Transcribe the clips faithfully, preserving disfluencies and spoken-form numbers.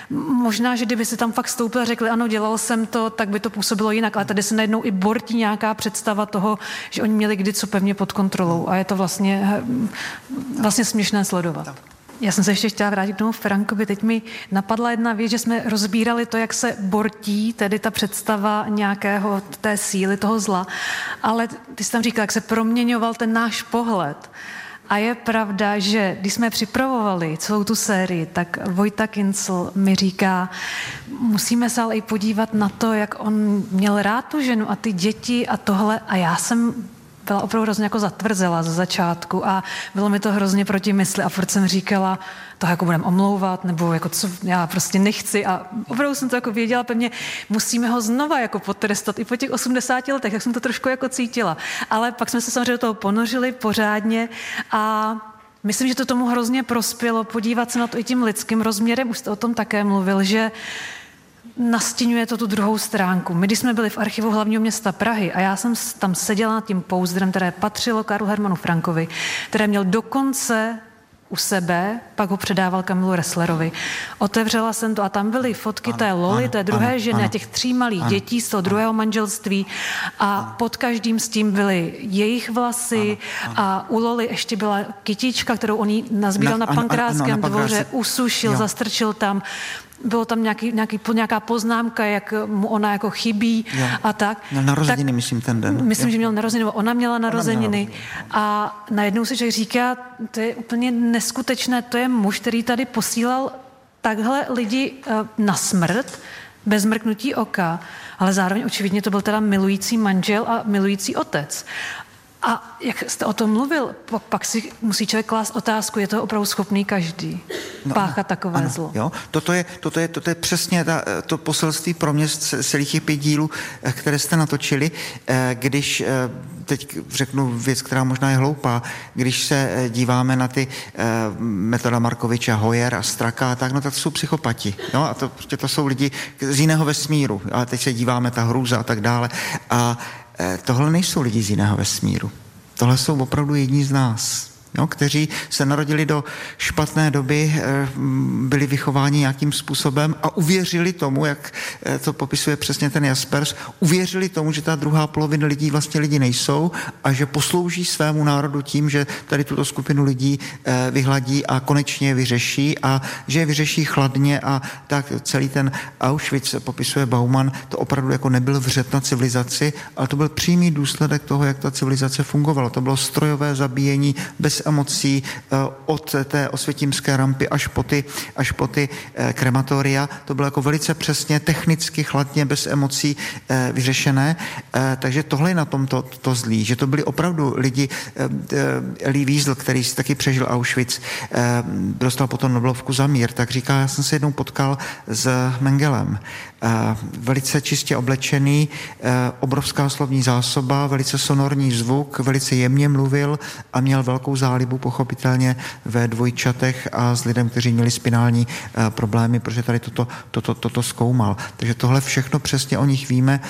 možná, že kdyby se tam fakt stoupil a řekli, ano, dělal jsem to, tak by to působilo jinak, ale tady se najednou i bortí nějaká představa toho, že oni měli kdy co pevně pod kontrolou a je to vlastně, vlastně směšné sledovat. Já jsem se ještě chtěla vrátit k tomu Frankovi. Teď mi napadla jedna věc, že jsme rozbírali to, jak se bortí, tedy ta představa nějakého té síly, toho zla, ale ty jsi tam říkal, jak se proměňoval ten náš pohled. A je pravda, že když jsme připravovali celou tu sérii, tak Vojta Kincl mi říká, musíme se ale i podívat na to, jak on měl rád tu ženu a ty děti a tohle. A já jsem byla opravdu hrozně jako zatvrzela ze začátku a bylo mi to hrozně proti mysli a furt jsem říkala, to jako budeme omlouvat, nebo jako co, já prostě nechci a opravdu jsem to jako věděla pevně, musíme ho znova jako potrestat i po těch osmdesáti letech, tak jsem to trošku jako cítila. Ale pak jsme se samozřejmě do toho ponořili pořádně a myslím, že to tomu hrozně prospělo podívat se na to i tím lidským rozměrem, už jste o tom také mluvil, že nastěňuje to tu druhou stránku. My, když jsme byli v archivu hlavního města Prahy a já jsem tam seděla nad tím pouzdrem, které patřilo Karlu Hermanu Frankovi, které měl dokonce u sebe, pak ho předával Kamilu Resslerovi. Otevřela jsem to a tam byly fotky ano, té Loli, ano, té druhé ano, ženy ano, a těch tří malých ano, dětí z toho druhého manželství a ano, pod každým s tím byly jejich vlasy ano, ano. A u Loli ještě byla kytička, kterou on jí nazbíral na, na Pankráckém dvoře, usušil, jo. Zastrčil tam. Bylo tam nějaký, nějaký, nějaká poznámka, jak mu ona jako chybí jo. A tak. Měl narozeniny, tak, myslím, ten den. Myslím, jo. že měl narozeniny, ona měla narozeniny. Ona měla. A najednou si člověk říká, to je úplně neskutečné, to je muž, který tady posílal takhle lidi na smrt, bez mrknutí oka, ale zároveň očividně to byl teda milující manžel a milující otec. A jak jste o tom mluvil, pak si musí člověk klást otázku, je to opravdu schopný každý no, páchat takové ano, zlo. Jo. Toto, je, toto, je, toto je přesně ta, to poselství pro mě z celých těch pět dílů, které jste natočili, když, teď řeknu věc, která možná je hloupá, když se díváme na ty Metoda Markoviča, Hoyer a Straka, tak, no tak to jsou psychopati. No, a to, prostě to jsou lidi z jiného vesmíru. A teď se díváme, ta hrůza a tak dále. A tohle nejsou lidi z jiného vesmíru. Tohle jsou opravdu jedni z nás, jo, kteří se narodili do špatné doby, byli vychováni nějakým způsobem a uvěřili tomu, jak to popisuje přesně ten Jaspers, uvěřili tomu, že ta druhá polovina lidí vlastně lidi nejsou a že poslouží svému národu tím, že tady tuto skupinu lidí vyhladí a konečně je vyřeší a že je vyřeší chladně a tak celý ten Auschwitz, popisuje Bauman, to opravdu jako nebyl vřet na civilizaci, ale to byl přímý důsledek toho, jak ta civilizace fungovala. To bylo strojové zabíjení bez emocí od té osvětímské rampy až po ty, až po ty krematoria. To bylo jako velice přesně, technicky, chladně, bez emocí vyřešené. Takže tohle je na tom to, to zlý, že to byli opravdu lidi. Elie Wiesel, který si taky přežil Auschwitz, dostal potom Nobelovku za mír, tak říká, já jsem se jednou potkal s Mengelem. Velice čistě oblečený, obrovská slovní zásoba, velice sonorní zvuk, velice jemně mluvil a měl velkou zálibu pochopitelně ve dvojčatech a s lidem, kteří měli spinální problémy, protože tady toto, toto, toto zkoumal. Takže tohle všechno přesně o nich víme.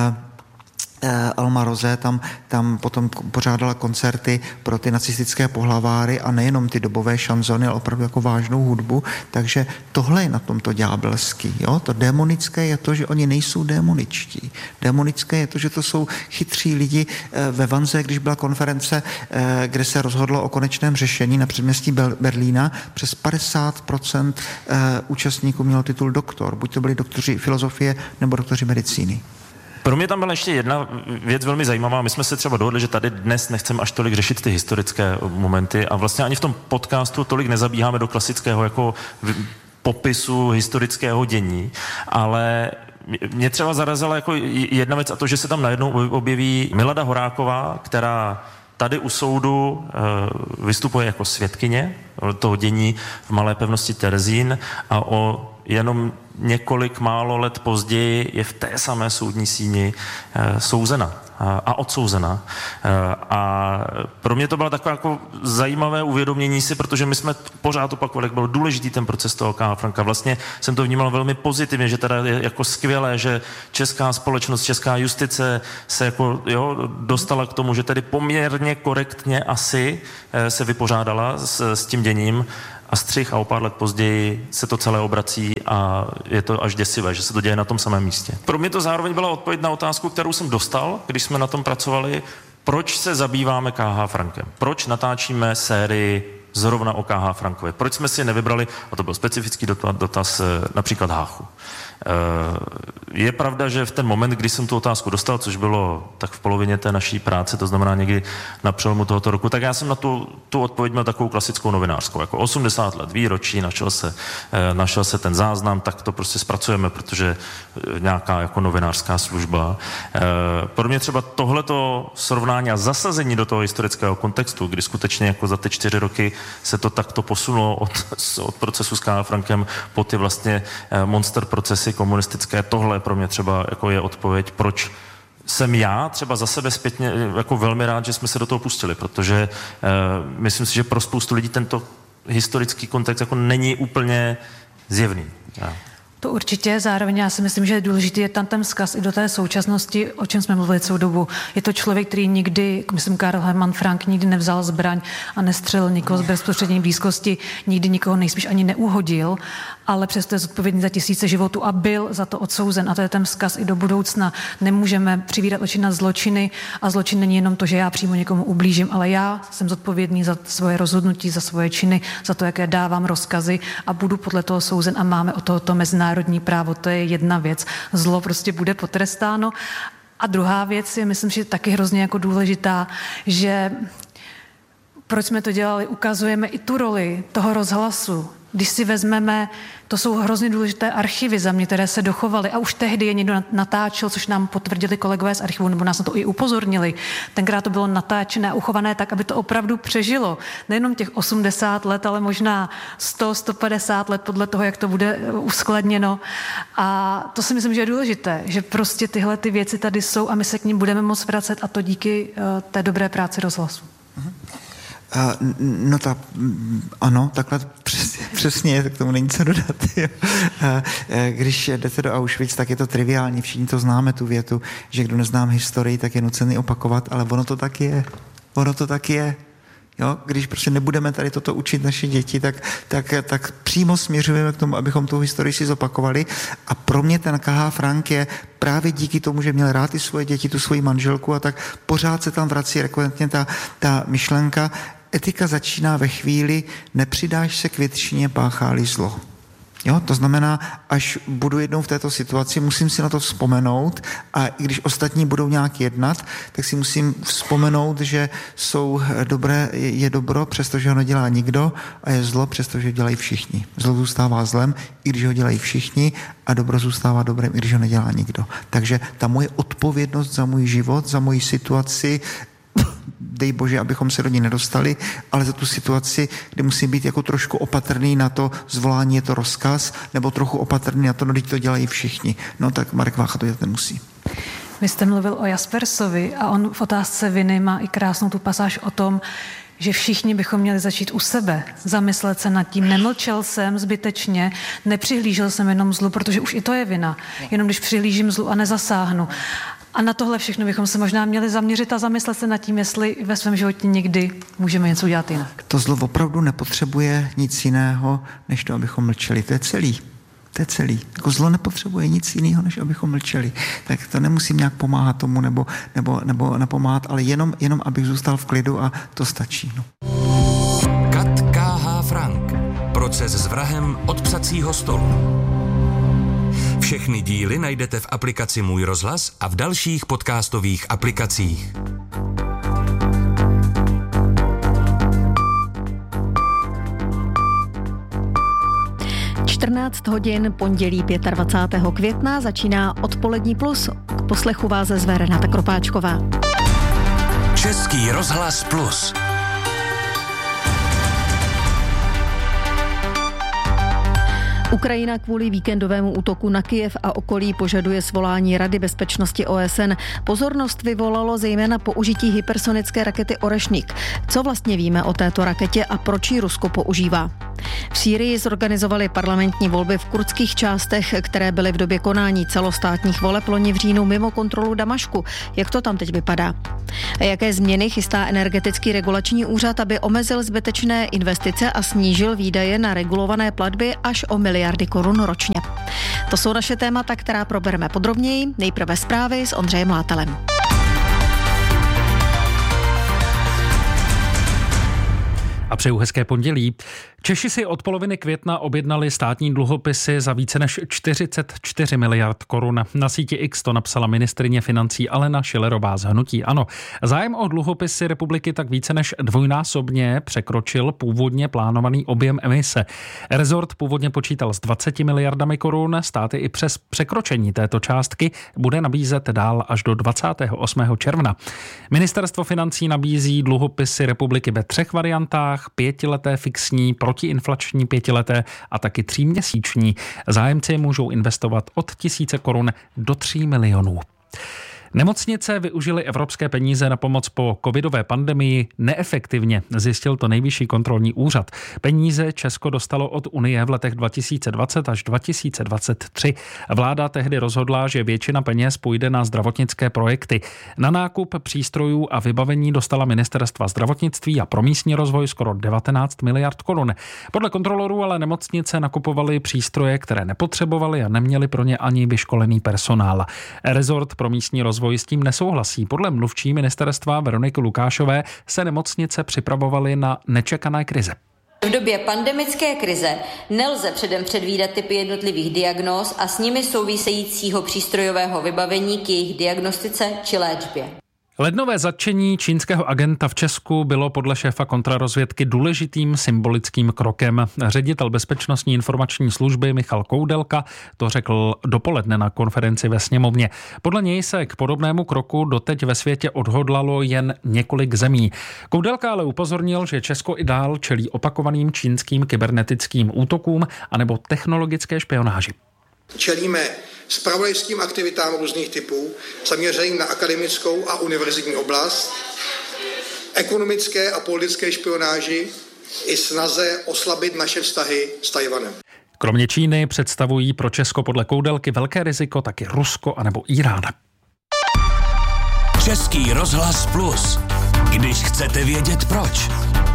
Alma Rose tam, tam potom pořádala koncerty pro ty nacistické pohlaváry a nejenom ty dobové šanzony, ale opravdu jako vážnou hudbu, takže tohle je na tomto ďábelský. Jo? To démonické je to, že oni nejsou démoničtí. Démonické je to, že to jsou chytří lidi. Ve Vanze, když byla konference, kde se rozhodlo o konečném řešení na předměstí Berlína, přes padesát procent účastníků mělo titul doktor. Buď to byli doktoři filozofie nebo doktoři medicíny. Pro mě tam byla ještě jedna věc velmi zajímavá. My jsme se třeba dohodli, že tady dnes nechceme až tolik řešit ty historické momenty a vlastně ani v tom podcastu tolik nezabíháme do klasického jako popisu historického dění, ale mě třeba zarazila jako jedna věc a to, že se tam najednou objeví Milada Horáková, která tady u soudu vystupuje jako svědkyně toho dění v malé pevnosti Terezín a o jenom několik málo let později je v té samé soudní síni e, souzena a, a odsouzena. E, a pro mě to bylo takové jako zajímavé uvědomění si, protože my jsme pořád opakovali, jak byl důležitý ten proces toho K. Franka. Vlastně jsem to vnímal velmi pozitivně, že teda je jako skvělé, že česká společnost, česká justice se jako, jo, dostala k tomu, že tedy poměrně korektně asi e, se vypořádala s, s tím děním. a střih a o pár let později se to celé obrací a je to až děsivé, že se to děje na tom samém místě. Pro mě to zároveň byla odpověď na otázku, kterou jsem dostal, když jsme na tom pracovali, proč se zabýváme K H. Frankem, proč natáčíme sérii zrovna o K H. Frankovi, proč jsme si nevybrali, a to byl specifický dotaz, například Háchu. Je pravda, že v ten moment, kdy jsem tu otázku dostal, což bylo tak v polovině té naší práce, to znamená někdy na přelomu tohoto roku, tak já jsem na tu, tu odpověď měl takovou klasickou novinářskou, jako osmdesát let výročí, našel se, našel se ten záznam, tak to prostě zpracujeme, protože nějaká jako novinářská služba. Pro mě třeba tohleto srovnání a zasazení do toho historického kontextu, kdy skutečně jako za ty čtyři roky se to takto posunulo od, od procesu s K H. Frankem po ty vlastně monster procesy komunistické, tohle pro mě třeba jako je odpověď, proč jsem já třeba za sebe zpětně jako velmi rád, že jsme se do toho pustili, protože uh, myslím si, že pro spoustu lidí tento historický kontext jako není úplně zjevný. Já. To určitě, zároveň já si myslím, že je důležitý je tam ten vzkaz i do té současnosti, o čem jsme mluvili celou dobu. Je to člověk, který nikdy, myslím Karl Hermann Frank, nikdy nevzal zbraň a nestřelil nikoho z bezprostřední blízkosti, nikdy nikoho nejspíš ani neuhodil, ale přesto je zodpovědný za tisíce životů a byl za to odsouzen. A to je ten vzkaz i do budoucna. Nemůžeme přivírat oči na zločiny a zločin není jenom to, že já přímo někomu ublížím, ale já jsem zodpovědný za svoje rozhodnutí, za svoje činy, za to, jaké dávám rozkazy a budu podle toho souzen a máme o tohoto mezinárodní právo. To je jedna věc. Zlo prostě bude potrestáno. A druhá věc je, myslím, že taky hrozně jako důležitá, že proč jsme to dělali, ukazujeme i tu roli toho rozhlasu. Když si vezmeme, to jsou hrozně důležité archivy za mě, které se dochovaly a už tehdy je někdo natáčel, což nám potvrdili kolegové z archivu, nebo nás na to i upozornili. Tenkrát to bylo natáčené a uchované tak, aby to opravdu přežilo. Nejenom těch osmdesát let, ale možná sto, sto padesát let podle toho, jak to bude uskladněno. A to si myslím, že je důležité, že prostě tyhle ty věci tady jsou a my se k ním budeme moct vracet a to díky uh, té dobré práci rozhlasu. Uh-huh. Uh, no ta, ano, takhle přesně, přesně, tak tomu není co dodat. Jo. Uh, když jdete do Auschwitz, tak je to triviální, všichni to známe, tu větu, že kdo neznám historii, tak je nucený opakovat, ale ono to tak je. Ono to tak je. Jo? Když prostě nebudeme tady toto učit naše děti, tak, tak, tak přímo směřujeme k tomu, abychom tu historii si zopakovali. A pro mě ten K H. Frank je právě díky tomu, že měl rád i svoje děti, tu svoji manželku a tak pořád se tam vrací rekurentně ta, ta myšlenka. Etika začíná ve chvíli, nepřidáš se k většině, páchá-li zlo. Jo, to znamená, až budu jednou v této situaci, musím si na to vzpomenout a i když ostatní budou nějak jednat, tak si musím vzpomenout, že jsou dobré, je dobro, přestože ho nedělá nikdo a je zlo, přestože ho dělají všichni. Zlo zůstává zlem, i když ho dělají všichni a dobro zůstává dobrým, i když ho nedělá nikdo. Takže ta moje odpovědnost za můj život, za moji situaci, dej bože, abychom se do ní nedostali, ale za tu situaci, kdy musím být jako trošku opatrný na to, zvolání je to rozkaz, nebo trochu opatrný na to, no teď to dělají všichni. No tak Marek Vácha to dělat nemusí. Vy jste mluvil o Jaspersovi a on v otázce viny má i krásnou tu pasáž o tom, že všichni bychom měli začít u sebe, zamyslet se nad tím. Nemlčel jsem zbytečně, nepřihlížel jsem jenom zlu, protože už i to je vina. Jenom když přihlížím zlu a nezasáhnu. A na tohle všechno bychom se možná měli zaměřit a zamyslet se nad tím, jestli ve svém životě někdy můžeme něco udělat jinak. To zlo opravdu nepotřebuje nic jiného, než to, abychom mlčeli. To je celý. To je celý. Jako zlo nepotřebuje nic jiného, než abychom mlčeli. Tak to nemusím nějak pomáhat tomu nebo, nebo, nebo napomáhat, ale jenom, jenom abych zůstal v klidu a to stačí. No. Kat K H. Frank. Proces s vrahem od psacího stolu. Všechny díly najdete v aplikaci Můj rozhlas a v dalších podcastových aplikacích. čtrnáct hodin pondělí dvacátého pátého května začíná Odpolední plus. K poslechu vás zve Renata Kropáčková. Český rozhlas plus. Ukrajina kvůli víkendovému útoku na Kyjev a okolí požaduje svolání Rady bezpečnosti O S N. Pozornost vyvolalo zejména použití hypersonické rakety Orešnik. Co vlastně víme o této raketě a proč ji Rusko používá? V Sýrii zorganizovali parlamentní volby v kurdských částech, které byly v době konání celostátních voleb loni v říjnu mimo kontrolu Damašku. Jak to tam teď vypadá? A jaké změny chystá energetický regulační úřad, aby omezil zbytečné investice a snížil výdaje na regulované platby až o miliardy korun ročně? To jsou naše témata, která probereme podrobněji. Nejprve zprávy s Ondřejem Látelem. A přeju hezké pondělí. Češi si od poloviny května objednali státní dluhopisy za více než čtyřicet čtyři miliard korun. Na síti X to napsala ministryně financí Alena Schillerová z hnutí ANO. Zájem o dluhopisy republiky tak více než dvojnásobně překročil původně plánovaný objem emise. Rezort původně počítal s dvaceti miliardami korun, státy i přes překročení této částky bude nabízet dál až do dvacátého osmého června. Ministerstvo financí nabízí dluhopisy republiky ve třech variantách: pětileté fixní, protiinflační pětileté a taky tříměsíční. Zájemci můžou investovat od tisíce korun do tří milionů. Nemocnice využily evropské peníze na pomoc po covidové pandemii neefektivně, zjistil to Nejvyšší kontrolní úřad. Peníze Česko dostalo od Unie v letech dva tisíce dvacet až dva tisíce dvacet tři. Vláda tehdy rozhodla, že většina peněz půjde na zdravotnické projekty. Na nákup přístrojů a vybavení dostala ministerstva zdravotnictví a pro místní rozvoj skoro devatenáct miliard korun. Podle kontrolorů ale nemocnice nakupovaly přístroje, které nepotřebovaly a neměly pro ně ani vyškolený personál. Rezort pro místní rozvoj s tím nesouhlasí. Podle mluvčí ministerstva Veroniky Lukášové se nemocnice připravovaly na nečekané krize. V době pandemické krize nelze předem předvídat typy jednotlivých diagnóz a s nimi souvisejícího přístrojového vybavení k jejich diagnostice či léčbě. Lednové zatčení čínského agenta v Česku bylo podle šéfa kontrarozvědky důležitým symbolickým krokem. Ředitel Bezpečnostní informační služby Michal Koudelka to řekl dopoledne na konferenci ve sněmovně. Podle něj se k podobnému kroku doteď ve světě odhodlalo jen několik zemí. Koudelka ale upozornil, že Česko i dál čelí opakovaným čínským kybernetickým útokům anebo technologické špionáži. Čelíme zpravodajským aktivitám různých typů, zaměřeným na akademickou a univerzitní oblast, ekonomické a politické špionáži i snaze oslabit naše vztahy s Tchajwanem. Kromě Číny představují pro Česko podle Koudelky velké riziko taky Rusko anebo Irán. Český rozhlas Plus. Když chcete vědět proč.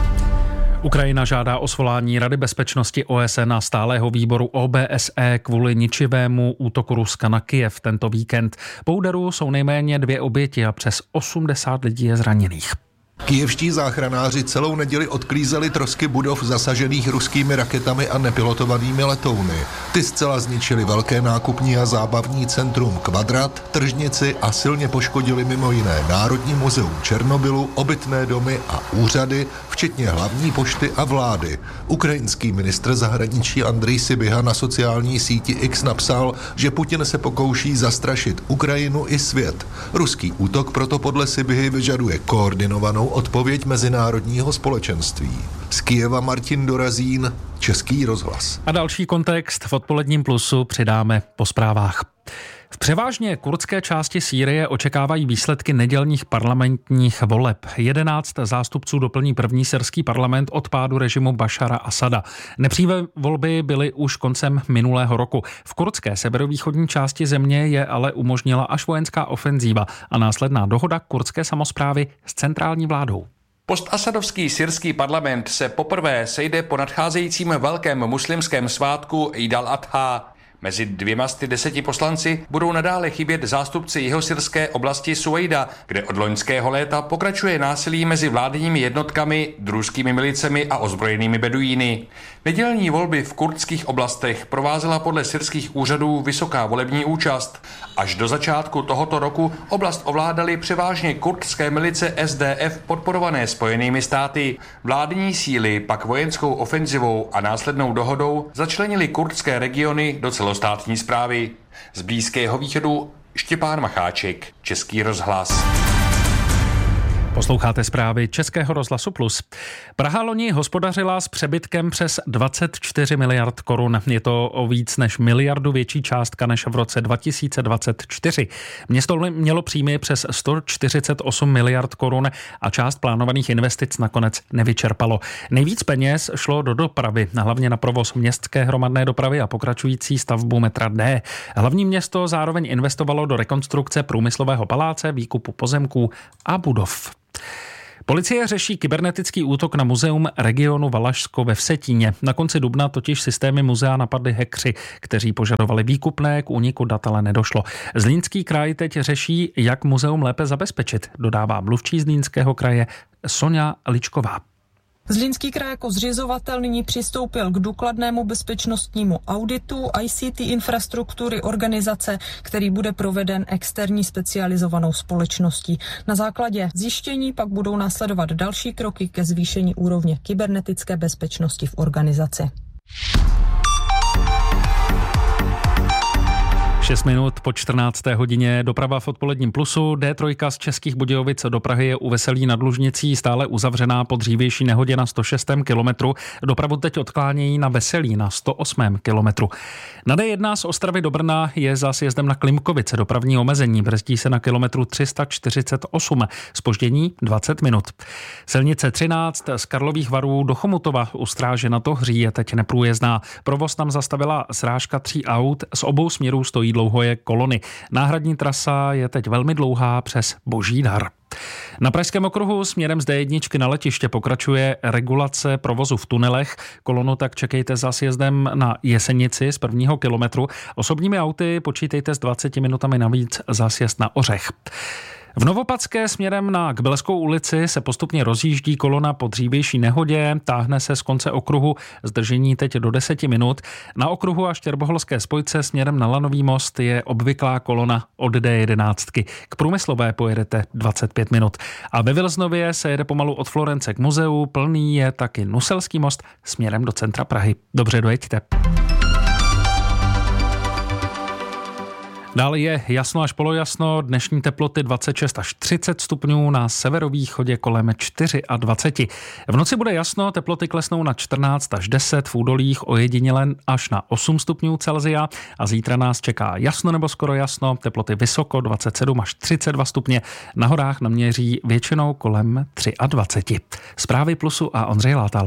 Ukrajina žádá o svolání Rady bezpečnosti O S N a stálého výboru O B S E kvůli ničivému útoku Ruska na Kyjev tento víkend. Po úderu jsou nejméně dvě oběti a přes osmdesát lidí je zraněných. Kyjevští záchranáři celou neděli odklízeli trosky budov zasažených ruskými raketami a nepilotovanými letouny. Ty zcela zničily velké nákupní a zábavní centrum Kvadrat, tržnici a silně poškodili mimo jiné Národní muzeum Černobylu, obytné domy a úřady, včetně hlavní pošty a vlády. Ukrajinský ministr zahraničí Andrej Sybiha na sociální síti X napsal, že Putin se pokouší zastrašit Ukrajinu i svět. Ruský útok proto podle Sybihy vyžaduje koordinovanou odpověď mezinárodního společenství. Z Kyjeva Martin Dorazín, Český rozhlas. A další kontext v odpoledním plusu přidáme po zprávách. V převážně kurdské části Sýrie očekávají výsledky nedělních parlamentních voleb. Jedenáct zástupců doplní první syrský parlament od pádu režimu Bašara Asada. Nepřívé volby byly už koncem minulého roku. V kurdské severovýchodní části země je ale umožnila až vojenská ofenzíva a následná dohoda kurdské samosprávy s centrální vládou. Postasadovský syrský parlament se poprvé sejde po nadcházejícím velkém muslimském svátku Eid al-Adha. Mezi dvěma z deseti poslanci budou nadále chybět zástupci jihosyrské oblasti Suejda, kde od loňského léta pokračuje násilí mezi vládními jednotkami, družskými milicemi a ozbrojenými beduíny. Nedělní volby v kurdských oblastech provázela podle syrských úřadů vysoká volební účast. Až do začátku tohoto roku oblast ovládaly převážně kurdské milice S D F podporované Spojenými státy. Vládní síly pak vojenskou ofenzivou a následnou dohodou začlenily kurdské regiony do celostátní správy. Z Blízkého východu Štěpán Macháček, Český rozhlas. Posloucháte zprávy Českého rozhlasu Plus. Praha loni hospodařila s přebytkem přes dvacet čtyři miliard korun. Je to o víc než miliardu větší částka než v roce dva tisíce dvacet čtyři. Město mělo příjmy přes sto čtyřicet osm miliard korun a část plánovaných investic nakonec nevyčerpalo. Nejvíc peněz šlo do dopravy, hlavně na provoz městské hromadné dopravy a pokračující stavbu metra D. Hlavní město zároveň investovalo do rekonstrukce průmyslového paláce, výkupu pozemků a budov. Policie řeší kybernetický útok na muzeum regionu Valašsko ve Vsetíně. Na konci dubna totiž systémy muzea napadli hackři, kteří požadovali výkupné, k úniku dat ale nedošlo. Zlínský kraj teď řeší, jak muzeum lépe zabezpečit, dodává mluvčí Zlínského kraje Sonja Ličková. Zlínský kraj jako zřizovatel nyní přistoupil k důkladnému bezpečnostnímu auditu I C T infrastruktury organizace, který bude proveden externí specializovanou společností. Na základě zjištění pak budou následovat další kroky ke zvýšení úrovně kybernetické bezpečnosti v organizaci. šest minut po čtrnácté hodině doprava v odpoledním Plusu. D tři z Českých Budějovic do Prahy je u Veselí nad Lužnicí stále uzavřená po dřívější nehodě na sto šestém kilometru. Dopravu teď odklánějí na Veselí na sto osmém kilometru. Na D jedna z Ostravy do Brna je za sjezdem na Klimkovice dopravní omezení. Brzdí se na kilometru tři sta čtyřicet osm. Zpoždění dvacet minut. Silnice třináct z Karlových Varů do Chomutova u Stráže na Tohří je teď neprůjezdná. Provoz tam zastavila srážka tří aut. Z obou směrů stojí dlouhoje kolony. Náhradní trasa je teď velmi dlouhá přes Božídar. Na Pražském okruhu směrem z D jedna na letiště pokračuje regulace provozu v tunelech. Kolonu tak čekejte za sjezdem na Jesenici z prvního kilometru. Osobními auty počítejte s dvaceti minutami navíc za sjezd na Ořech. V Novopadské směrem na Kbelskou ulici se postupně rozjíždí kolona po dřívější nehodě, táhne se z konce okruhu, zdržení teď do deseti minut. Na okruhu a Štěrboholské spojce směrem na Lanový most je obvyklá kolona od D jedenáct. K Průmyslové pojedete dvacet pět minut. A ve Vilznově se jede pomalu od Florence k muzeu, plný je taky Nuselský most směrem do centra Prahy. Dobře dojeďte. Dále je jasno až polojasno, dnešní teploty dvacet šest až třicet stupňů, na severovýchodě kolem dvacet čtyři. V noci bude jasno, teploty klesnou na čtrnáct až deset, v údolích ojediněle až na osm stupňů Celsia a zítra nás čeká jasno nebo skoro jasno, teploty vysoko dvacet sedm až třicet dva stupně, na horách naměří většinou kolem dvacet tři. Zprávy Plusu a Ondřej Látal.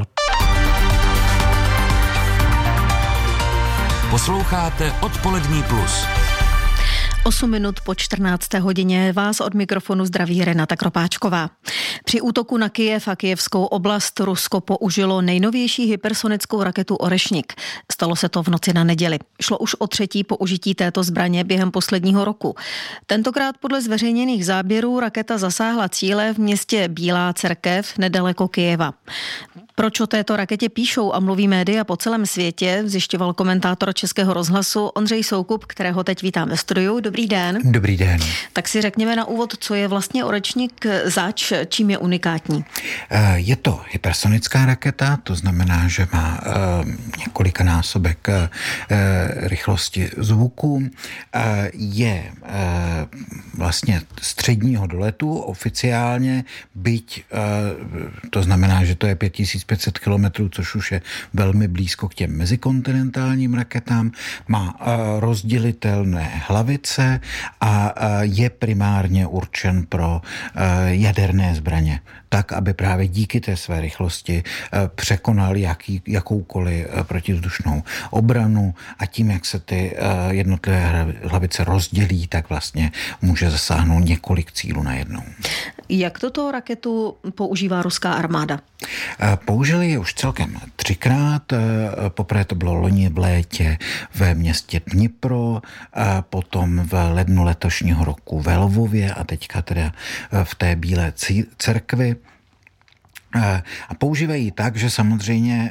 Posloucháte Odpolední Plus. osm minut po čtrnácté hodině vás od mikrofonu zdraví Renata Kropáčková. Při útoku na Kyjev a kyjevskou oblast Rusko použilo nejnovější hypersonickou raketu Orešnik. Stalo se to v noci na neděli. Šlo už o třetí použití této zbraně během posledního roku. Tentokrát podle zveřejněných záběrů raketa zasáhla cíle v městě Bílá Cerkev nedaleko Kyjeva. Proč o této raketě píšou a mluví média po celém světě, zjišťoval komentátor Českého rozhlasu Ondřej Soukup, kterého teď vítám ve studiu. Dobrý den. Dobrý den. Tak si řekněme na úvod, co je vlastně Orešnik zač, čím je unikátní? Je to hypersonická raketa, to znamená, že má několikanásobek rychlosti zvuku. Je vlastně středního doletu oficiálně, byť to znamená, že to je pět tisíc pět set kilometrů, což už je velmi blízko k těm mezikontinentálním raketám. Má rozdělitelné hlavice a je primárně určen pro jaderné zbraně. Tak, aby právě díky té své rychlosti překonal jaký, jakoukoliv protivzdušnou obranu a tím, jak se ty jednotlivé hlavice rozdělí, tak vlastně může zasáhnout několik cílů najednou. Jak toto raketu používá ruská armáda? Použili je už celkem třikrát. Poprvé to bylo loni v létě ve městě Dnipro, potom v lednu letošního roku ve Lvově a teďka teda v té Bílé Cerkvi. A používají tak, že samozřejmě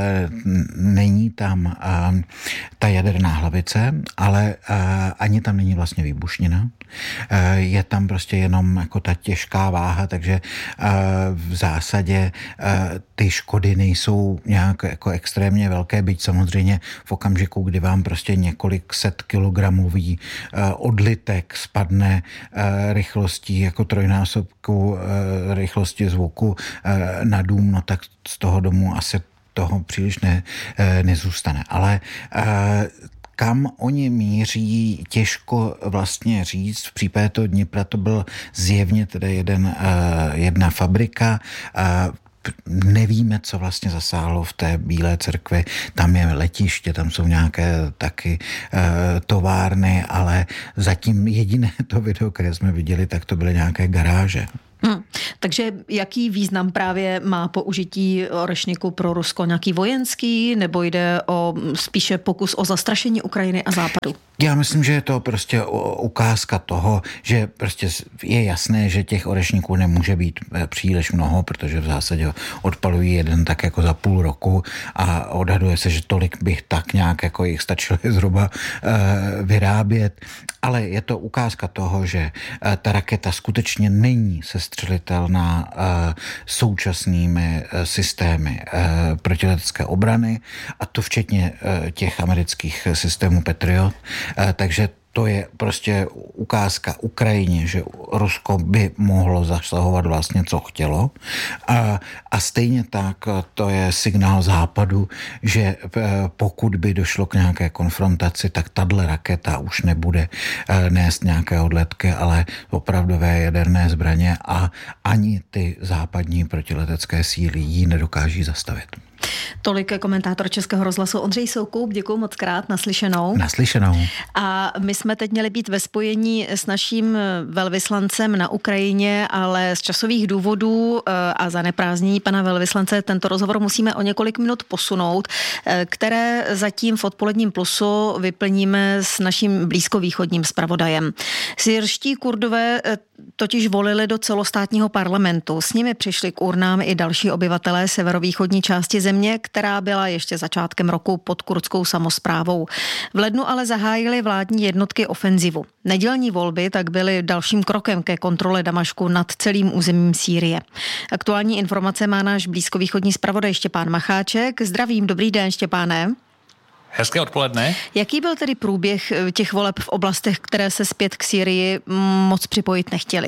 není tam ta jaderná hlavice, ale ani tam není vlastně výbušnina. Je tam prostě jenom jako ta těžká váha, takže v zásadě ty škody nejsou nějak jako extrémně velké, byť samozřejmě v okamžiku, kdy vám prostě několik set kilogramový odlitek spadne rychlostí jako trojnásobku rychlosti zvuku na dům, no tak z toho domu asi toho příliš ne, nezůstane. Ale kam oni míří, těžko vlastně říct. V případě toho Dnipra to byl zjevně teda jeden, jedna fabrika. Nevíme, co vlastně zasáhlo v té Bílé cerkvi. Tam je letiště, tam jsou nějaké taky továrny, ale zatím jediné to video, které jsme viděli, tak to byly nějaké garáže. Hmm. Takže jaký význam právě má použití orešniku pro Rusko? Nějaký vojenský, nebo jde o spíše pokus o zastrašení Ukrajiny a Západu? Já myslím, že je to prostě ukázka toho, že prostě je jasné, že těch orešníků nemůže být příliš mnoho, protože v zásadě odpalují jeden tak jako za půl roku a odhaduje se, že tolik bych tak nějak jako jich stačilo zhruba vyrábět. Ale je to ukázka toho, že ta raketa skutečně není sestřelitelná současnými systémy protiletecké obrany, a to včetně těch amerických systémů Patriot. Takže to je prostě ukázka Ukrajině, že Rusko by mohlo zasahovat vlastně, co chtělo. A, a stejně tak to je signál Západu, že pokud by došlo k nějaké konfrontaci, tak tahle raketa už nebude nést nějaké odletky, ale opravdové jaderné zbraně, a ani ty západní protiletecké síly ji nedokáží zastavit. Tolik komentátor Českého rozhlasu Ondřej Soukup, děkuji moc krát, naslyšenou. Naslyšenou. A my jsme teď měli být ve spojení s naším velvyslancem na Ukrajině, ale z časových důvodů a za neprázdnění pana velvyslance tento rozhovor musíme o několik minut posunout, které zatím v odpoledním plusu vyplníme s naším blízkovýchodním zpravodajem. Syrští Kurdové totiž volili do celostátního parlamentu. S nimi přišli k urnám i další obyvatelé severovýchodní části země, která byla ještě začátkem roku pod kurdskou samosprávou. V lednu ale zahájily vládní jednotky ofenzivu. Nedělní volby tak byly dalším krokem ke kontrole Damašku nad celým územím Sýrie. Aktuální informace má náš blízkovýchodní zpravodaj Štěpán Macháček. Zdravím, dobrý den, Štěpáne. Hezké odpoledne. Jaký byl tedy průběh těch voleb v oblastech, které se zpět k Sýrii moc připojit nechtěli?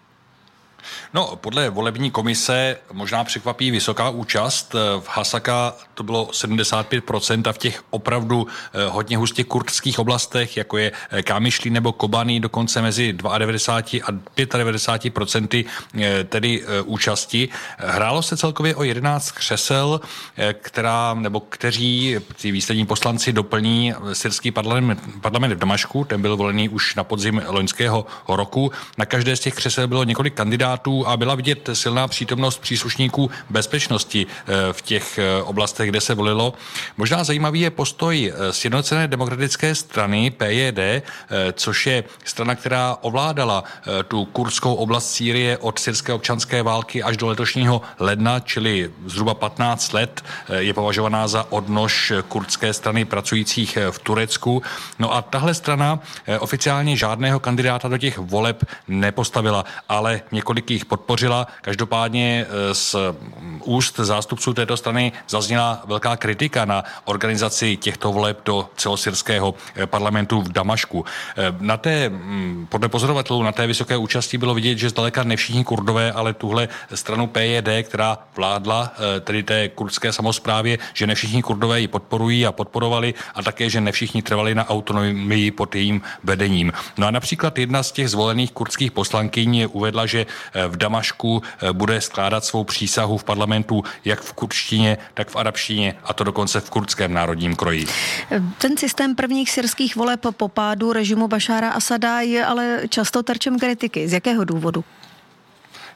No, podle volební komise možná překvapí vysoká účast. V Hasaka to bylo sedmdesát pět procent a v těch opravdu hodně hustě kurdských oblastech, jako je Kámyšlí nebo Kobani, dokonce mezi devadesát dva a devadesát pět procent tedy účasti. Hrálo se celkově o jedenáct křesel, která, nebo kteří ty výslední poslanci doplní syrský parlament, parlament v Damašku. Ten byl volený už na podzim loňského roku. Na každé z těch křesel bylo několik kandidátů a byla vidět silná přítomnost příslušníků bezpečnosti v těch oblastech, kde se volilo. Možná zajímavý je postoj Sjednocené demokratické strany P J D, což je strana, která ovládala tu kurdskou oblast Sýrie od syrské občanské války až do letošního ledna, čili zhruba patnáct let, je považovaná za odnož kurdské strany pracujících v Turecku. No a tahle strana oficiálně žádného kandidáta do těch voleb nepostavila, ale několik jich podpořila. Každopádně z úst zástupců této strany zazněla velká kritika na organizaci těchto voleb do celosyrského parlamentu v Damašku. Na té, podle pozorovatelů, na té vysoké účasti bylo vidět, že zdaleka ne všichni Kurdové, ale tuhle stranu P J D, která vládla tedy té kurdské samosprávě, že ne všichni Kurdové ji podporují a podporovali, a také, že ne všichni trvali na autonomii pod jejím vedením. No a například jedna z těch zvolených kurdských poslankyň uvedla, že v Damašku bude skládat svou přísahu v parlamentu jak v kurdštině, tak v arabštině, a to dokonce v kurdském národním kroji. Ten systém prvních syrských voleb po pádu režimu Bašára Asada je ale často terčem kritiky. Z jakého důvodu?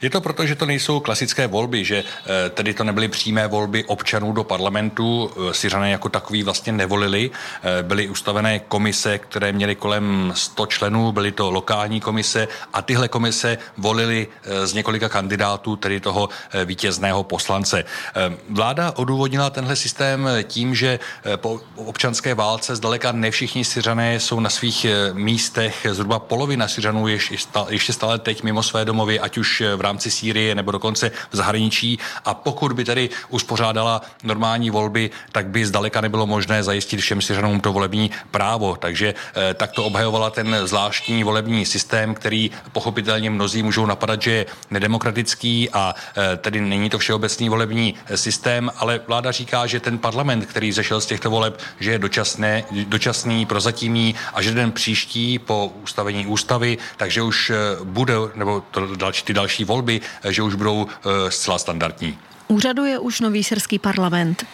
Je to proto, že to nejsou klasické volby, že tedy to nebyly přímé volby občanů do parlamentu, Syřané jako takový vlastně nevolili, byly ustavené komise, které měly kolem sto členů, byly to lokální komise a tyhle komise volili z několika kandidátů, tedy toho vítězného poslance. Vláda odůvodnila tenhle systém tím, že po občanské válce zdaleka ne všichni Syřané jsou na svých místech, zhruba polovina Syřanů ještě stále teď mimo své domovy, ať už v rámci Sýrie nebo dokonce v zahraničí, a pokud by tedy uspořádala normální volby, tak by zdaleka nebylo možné zajistit všem Syřanům to volební právo. Takže eh, tak to obhajovala ten zvláštní volební systém, který pochopitelně mnozí můžou napadat, že je nedemokratický a eh, tedy není to všeobecný volební systém, ale vláda říká, že ten parlament, který vzešel z těchto voleb, že je dočasné, dočasný, prozatímní a že den příští po ustavení ústavy, takže už bude, nebo to další, ty další volby, že už budou zcela standardní. Úřaduje už nový syrský parlament?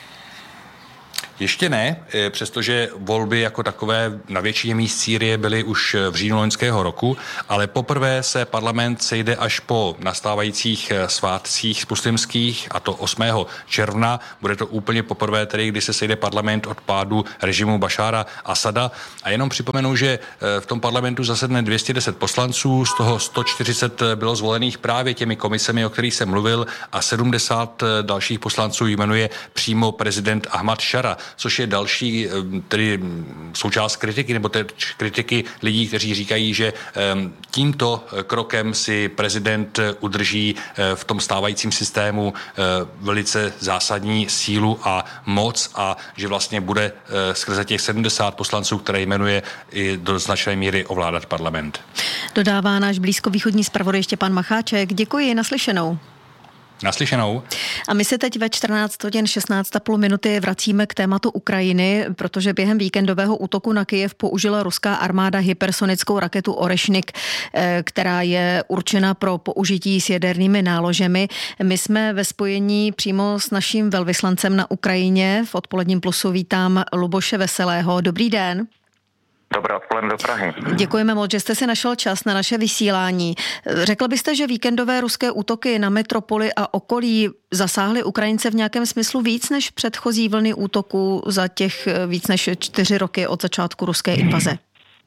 Ještě ne, přestože volby jako takové na většině míst Sýrie byly už v říjnu loňského roku, ale poprvé se parlament sejde až po nastávajících svátcích muslimských, a to osmého června. Bude to úplně poprvé tedy, kdy se sejde parlament od pádu režimu Bašára Asada. A jenom připomenu, že v tom parlamentu zasedne dvě stě deset poslanců, z toho sto čtyřicet bylo zvolených právě těmi komisemi, o kterých jsem mluvil, a sedmdesát dalších poslanců jmenuje přímo prezident Ahmad Šara, což je další tedy součást kritiky, nebo tedy kritiky lidí, kteří říkají, že tímto krokem si prezident udrží v tom stávajícím systému velice zásadní sílu a moc a že vlastně bude skrze těch sedmdesát poslanců, které jmenuje, i do značné míry ovládat parlament. Dodává náš blízkovýchodní zpravodaj Štěpán Macháček. Děkuji, naslyšenou. Naslyšenou. A my se teď ve čtrnáct hodin šestnáct a půl minuty vracíme k tématu Ukrajiny, protože během víkendového útoku na Kyjev použila ruská armáda hypersonickou raketu Orešnik, která je určena pro použití s jadernými náložemi. My jsme ve spojení přímo s naším velvyslancem na Ukrajině. V Odpoledním plusu vítám Luboše Veselého. Dobrý den. Dobré odpoledne do Prahy. Děkujeme moc, že jste si našel čas na naše vysílání. Řekl byste, že víkendové ruské útoky na metropoli a okolí zasáhly Ukrajince v nějakém smyslu víc než předchozí vlny útoků za těch víc než čtyři roky od začátku ruské invaze?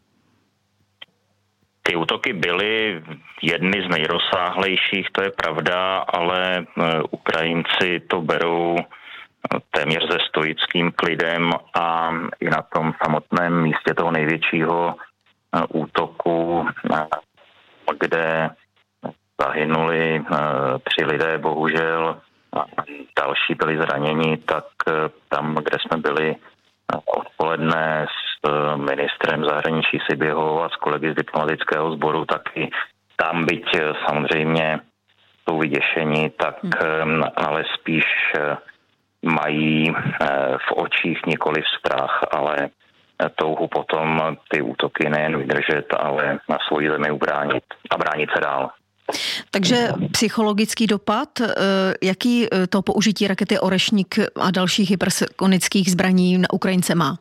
Ty útoky byly jedny z nejrozsáhlejších, to je pravda, ale Ukrajinci to berou téměř se stoickým klidem a i na tom samotném místě toho největšího útoku, kde zahynuli tři lidé, bohužel, a další byli zraněni, tak tam, kde jsme byli odpoledne s ministrem zahraničí Siběhou a s kolegy z diplomatického sboru, taky tam, byť samozřejmě jsou vyděšeni, tak ale spíš mají v očích nikoli strach, ale touhu potom ty útoky nejen vydržet, ale na svoji zemi ubránit a bránit se dál. Takže psychologický dopad, jaký to použití rakety Orešnik a dalších hypersonických zbraní na Ukrajince má?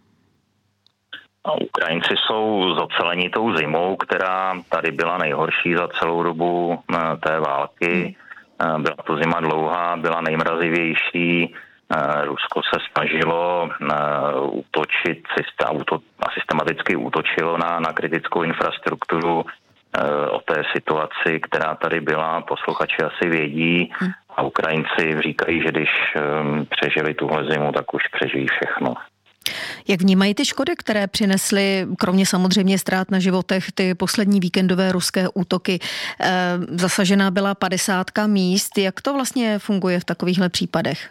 Ukrajinci jsou zoceleni tou zimou, která tady byla nejhorší za celou dobu té války. Byla to zima dlouhá, byla nejmrazivější. Rusko se snažilo útočit a systematicky útočilo na, na kritickou infrastrukturu. O té situaci, která tady byla, posluchači asi vědí a Ukrajinci říkají, že když přežili tuhle zimu, tak už přežijí všechno. Jak vnímají ty škody, které přinesly, kromě samozřejmě ztrát na životech, ty poslední víkendové ruské útoky? Zasažená byla padesátka míst. Jak to vlastně funguje v takovýchhle případech?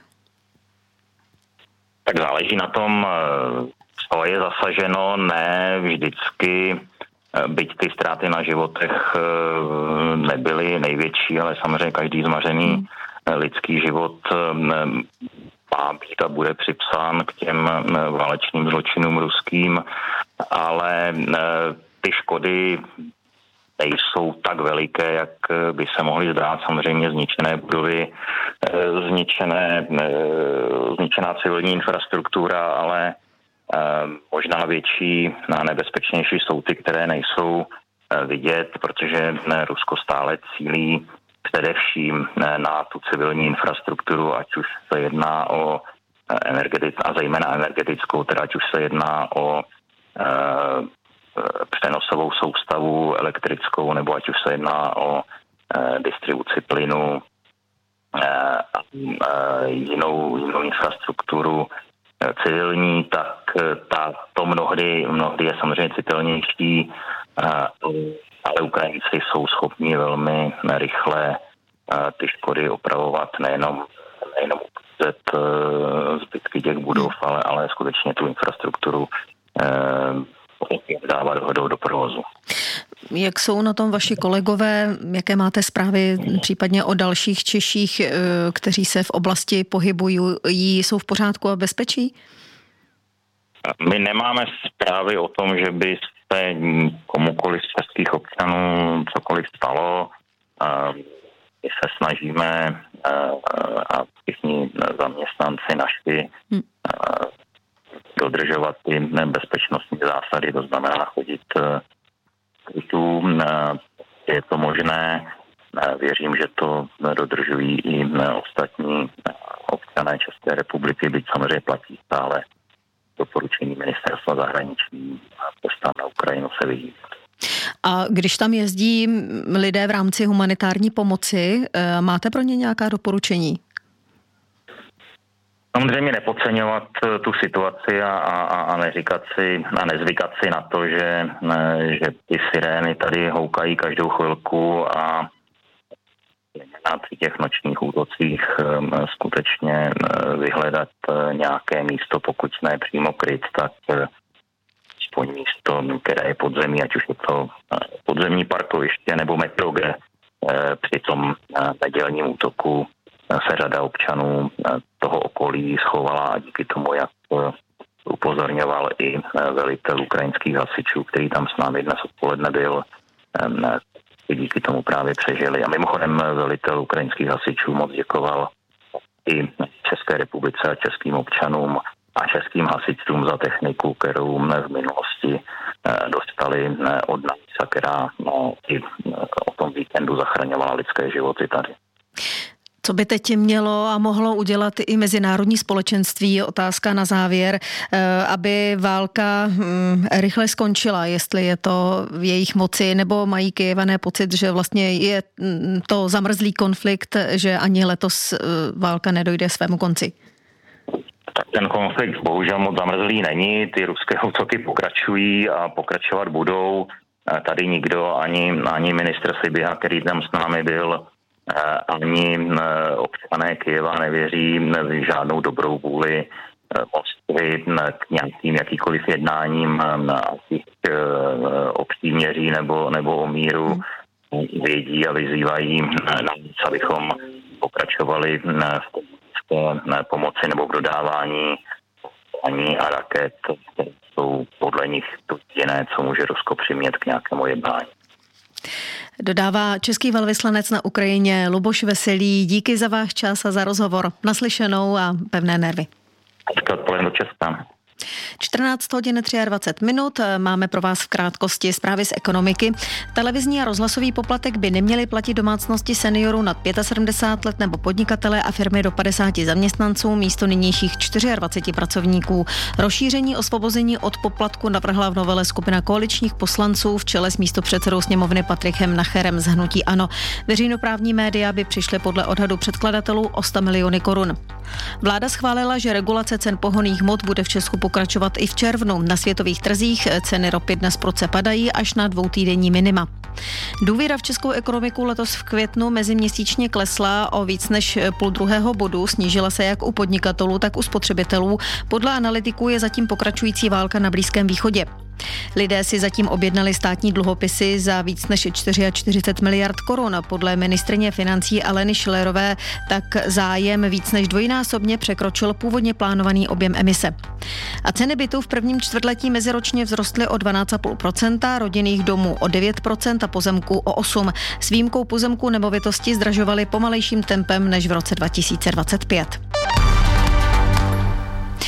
Tak záleží na tom, co je zasaženo, ne vždycky, byť ty ztráty na životech nebyly největší, ale samozřejmě každý zmařený lidský život má být a bude připsán k těm válečným zločinům ruským, ale ty škody nejsou tak veliké, jak by se mohly zdát. Samozřejmě zničené budovy, zničené, zničená civilní infrastruktura, ale možná větší a nebezpečnější jsou ty, které nejsou vidět, protože Rusko stále cílí především na tu civilní infrastrukturu, ať už se jedná o energetickou, a zejména energetickou, teda ať už se jedná o e, přenosovou soustavu elektrickou, nebo ať už se jedná o e, distribuci plynu e, a e, jinou, jinou infrastrukturu e, civilní, tak ta, to mnohdy, mnohdy je samozřejmě citelnější, e, ale Ukrajinci jsou schopni velmi rychle e, ty škody opravovat, nejenom, nejenom zbytky těch budov, ale, ale skutečně tu infrastrukturu eh, dávat do, do provozu. Jak jsou na tom vaši kolegové? Jaké máte zprávy případně o dalších Češích, kteří se v oblasti pohybují? Jsou v pořádku a bezpečí? My nemáme zprávy o tom, že by se komukoliv z českých občanů cokoliv stalo. My se snažíme a všichni zaměstnanci naši hmm. dodržovat ty bezpečnostní zásady, to znamená chodit tu, je to možné. Věřím, že to dodržují i ostatní občané České republiky, byť samozřejmě platí stále doporučení ministerstva zahraničí a cestám na Ukrajinu se vyhýbat. A když tam jezdí lidé v rámci humanitární pomoci, máte pro ně nějaká doporučení? Samozřejmě nepodceňovat tu situaci a, a, a neříkat si a nezvykat si na to, že, že ty sirény tady houkají každou chvilku a na těch nočních útocích skutečně vyhledat nějaké místo, pokud ne přímo kryt, tak aspoň místo, které je podzemí, ať už je to podzemní parkoviště nebo metro, kde při tom nedělním útoku se řada občanů toho okolí schovala a díky tomu, jak upozorňoval i velitel ukrajinských hasičů, který tam s námi dnes odpoledne byl, díky tomu právě přežili. A mimochodem velitel ukrajinských hasičů moc děkoval i České republice a českým občanům a českým hasičům za techniku, kterou v minulosti dostali od nás a která no, i o tom víkendu zachraňovala lidské životy tady. Co by teď mělo a mohlo udělat i mezinárodní společenství? Otázka na závěr, aby válka rychle skončila, jestli je to v jejich moci, nebo mají Kyjevané pocit, že vlastně je to zamrzlý konflikt, že ani letos válka nedojde svému konci? Tak ten konflikt bohužel moc zamrzlý není, ty ruské útoky pokračují a pokračovat budou. Tady nikdo, ani, ani ministr Sybiha, který tam s námi byl, ani občané Kyjeva nevěří v žádnou dobrou vůli Moskvy k nějakým jakýkoliv jednáním o příměří nebo, nebo o míru. Vědí a vyzývají nás, abychom pokračovali v pomoci nebo v dodávání ani a raket, které jsou podle nich to jediné, co může Rusko přimět k nějakému jednání. Dodává český velvyslanec na Ukrajině Luboš Veselý. Díky za váš čas a za rozhovor. Naslyšenou a pevné nervy. Odpoledne do Česka. čtrnáct hodin dvacet tři minut. Máme pro vás v krátkosti zprávy z ekonomiky. Televizní a rozhlasový poplatek by neměly platit domácnosti seniorů nad sedmdesát pět let nebo podnikatelé a firmy do padesáti zaměstnanců místo nynějších dvaceti čtyř pracovníků. Rozšíření osvobození od poplatku navrhla v novele skupina koaličních poslanců v čele s místopředsedou sněmovny Patrikem Nacherem z hnutí ANO. Veřejnoprávní média by přišly podle odhadu předkladatelů o sto miliony korun. Vláda schválila, že regulace cen pohonných hmot bude v Česku pokračovat i v červnu. Na světových trzích ceny ropy dnes proce padají až na dvoutýdenní minima. Důvěra v českou ekonomiku letos v květnu meziměsíčně klesla o víc než půl druhého bodu. Snížila se jak u podnikatelů, tak u spotřebitelů. Podle analytiků je zatím pokračující válka na Blízkém východě. Lidé si zatím objednali státní dluhopisy za víc než čtyřicet čtyři miliard korun. Podle ministryně financí Aleny Schillerové tak zájem víc než dvojnásobně překročil původně plánovaný objem emise. A ceny bytů v prvním čtvrtletí meziročně vzrostly o dvanáct celá pět procenta, rodinných domů o devět procent a pozemků o osm procent. S výjimkou pozemků nemovitosti zdražovaly pomalejším tempem než v roce dva tisíce dvacet pět.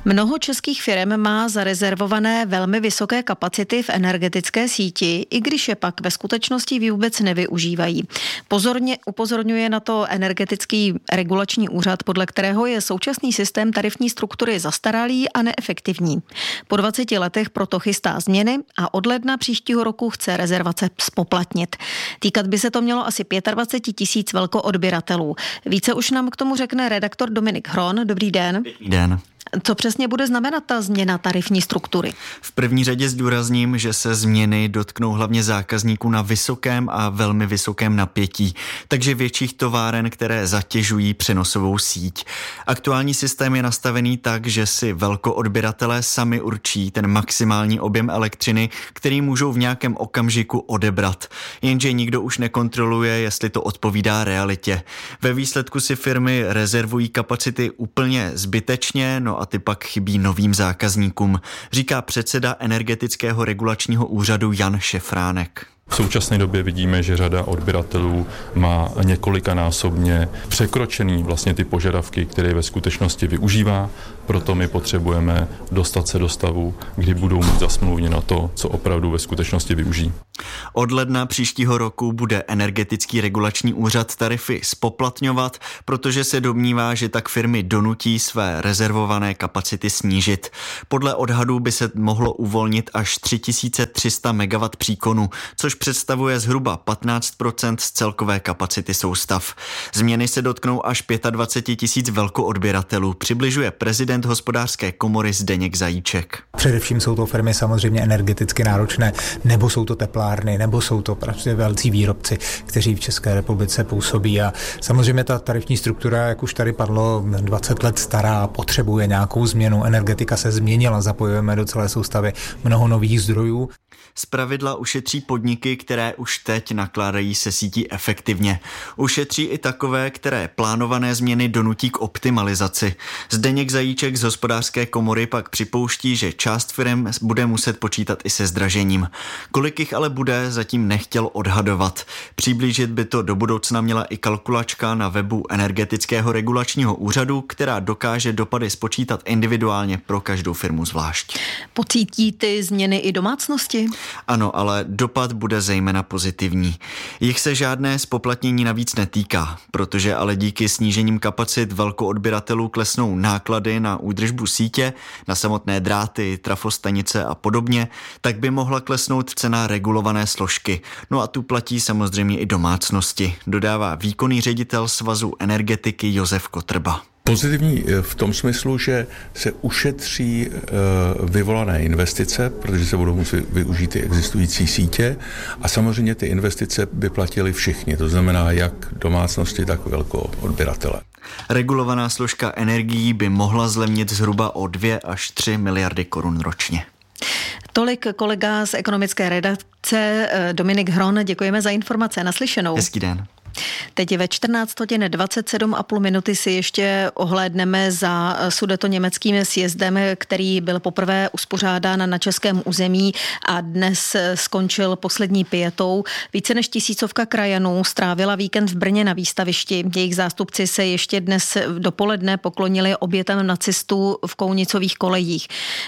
Mnoho českých firm má zarezervované velmi vysoké kapacity v energetické síti, i když je pak ve skutečnosti vůbec nevyužívají. Pozorně upozorňuje na to Energetický regulační úřad, podle kterého je současný systém tarifní struktury zastaralý a neefektivní. Po dvaceti letech proto chystá změny a od ledna příštího roku chce rezervace spoplatnit. Týkat by se to mělo asi dvacet pět tisíc velkoodběratelů. Více už nám k tomu řekne redaktor Dominik Hron. Dobrý den. Dobrý den. Co přesně bude znamenat ta změna tarifní struktury? V první řadě zdůrazním, že se změny dotknou hlavně zákazníků na vysokém a velmi vysokém napětí, takže větších továren, které zatěžují přenosovou síť. Aktuální systém je nastavený tak, že si velkoodběratelé sami určí ten maximální objem elektřiny, který můžou v nějakém okamžiku odebrat. Jenže nikdo už nekontroluje, jestli to odpovídá realitě. Ve výsledku si firmy rezervují kapacity úplně zbytečně, no a ty pak chybí novým zákazníkům, říká předseda Energetického regulačního úřadu Jan Šefránek. V současné době vidíme, že řada odběratelů má několikanásobně překročený vlastně ty požadavky, které ve skutečnosti využívá, proto my potřebujeme dostat se do stavu, kdy budou mít zasmluvněno to, co opravdu ve skutečnosti využijí. Od ledna příštího roku bude Energetický regulační úřad tarify spoplatňovat, protože se domnívá, že tak firmy donutí své rezervované kapacity snížit. Podle odhadů by se mohlo uvolnit až tři tisíce tři sta megawattů příkonu, což představuje zhruba patnáct procent z celkové kapacity soustav. Změny se dotknou až dvacet pět tisíc velkoodběratelů, přibližuje prezident Hospodářské komory Zdeněk Zajíček. Především jsou to firmy samozřejmě energeticky náročné, nebo jsou to teplárny, nebo jsou to prostě velcí výrobci, kteří v České republice působí. A samozřejmě ta tarifní struktura, jak už tady padlo, dvacet let stará, potřebuje nějakou změnu. Energetika se změnila, zapojujeme do celé soustavy mnoho nových zdrojů. Zpravidla ušetří podniky, které už teď nakládají se sítí efektivně. Ušetří i takové, které plánované změny donutí k optimalizaci. Zdeněk Zajíček z Hospodářské komory pak připouští, že část firem bude muset počítat i se zdražením. Kolik jich ale bude, zatím nechtěl odhadovat. Přiblížit by to do budoucna měla i kalkulačka na webu Energetického regulačního úřadu, která dokáže dopady spočítat individuálně pro každou firmu zvlášť. Pocítí ty změny i domácnosti? Ano, ale dopad bude zejména pozitivní. Jich se žádné zpoplatnění navíc netýká, protože ale díky snížením kapacit velkoodběratelů klesnou náklady na údržbu sítě, na samotné dráty, trafostanice a podobně, tak by mohla klesnout cena regulované složky. No a tu platí samozřejmě i domácnosti, dodává výkonný ředitel Svazu energetiky Josef Kotrba. Pozitivní v tom smyslu, že se ušetří vyvolané investice, protože se budou muset využít ty existující sítě a samozřejmě ty investice by platily všichni, to znamená jak domácnosti, tak velkoodběratele. Regulovaná složka energií by mohla zlevnit zhruba o dvě až tři miliardy korun ročně. Tolik kolega z ekonomické redakce Dominik Hron, děkujeme za informace. Naslyšenou. Hezký den. Teď je ve čtrnáct hodin dvacet sedm a půl minuty si ještě ohlédneme za sudetoněmeckým sjezdem, který byl poprvé uspořádán na českém území a dnes skončil poslední pietou. Více než tisícovka krajanů strávila víkend v Brně na výstavišti. Jejich zástupci se ještě dnes dopoledne poklonili obětem nacistů v Kounicových kolejích.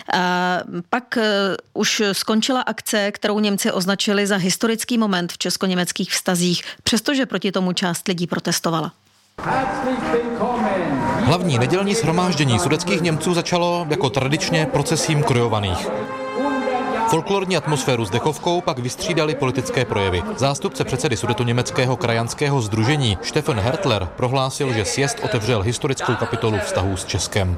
A pak už skončila akce, kterou Němci označili za historický moment v česko-německých vztazích, přestože proti tomu část lidí protestovala. Hlavní nedělní shromáždění sudetských Němců začalo jako tradičně procesím krojovaných. Folklorní atmosféru s dechovkou pak vystřídali politické projevy. Zástupce předsedy sudetoněmeckého krajanského sdružení Stefan Hertler prohlásil, že sjezd otevřel historickou kapitolu vztahů s Českem.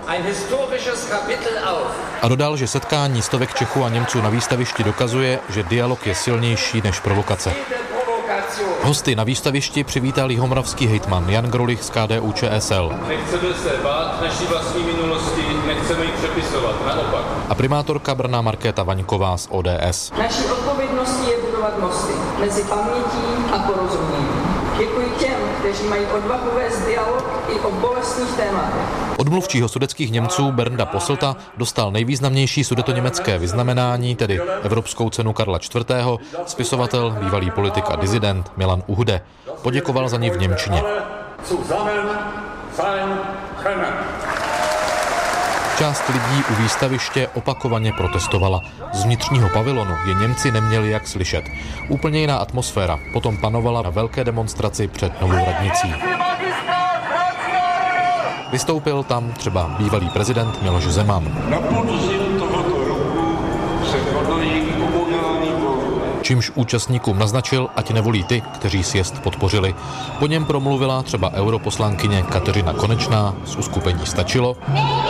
A dodal, že setkání stovek Čechů a Němců na výstavišti dokazuje, že dialog je silnější než provokace. Hosty na výstavišti přivítal jihomoravský hejtman Jan Grolich z K D U Č S L. Nechceme se bát naší vlastní minulosti, nechceme ji přepisovat, naopak. A primátorka Brna Markéta Vaňková z O D S. Naší odpovědností je budovat mosty mezi pamětí a porozuměním. Děkuji těm, kteří mají odvahu vést dialog i o bolestných tématech. Od mluvčího sudetských Němců Bernda Posselta dostal nejvýznamnější sudetoněmecké vyznamenání, tedy Evropskou cenu Karla čtvrtého, spisovatel, bývalý politik a disident Milan Uhde. Poděkoval za ní v němčině. Část lidí u výstaviště opakovaně protestovala. Z vnitřního pavilonu je Němci neměli jak slyšet. Úplně jiná atmosféra potom panovala na velké demonstraci před Novou radnicí. Vystoupil tam třeba bývalý prezident Miloš Zeman. Na podzim tohoto roku se konají komunální volby. Čímž účastníkům naznačil, ať nevolí ty, kteří sjezd podpořili. Po něm promluvila třeba europoslankyně Kateřina Konečná z uskupení Stačilo.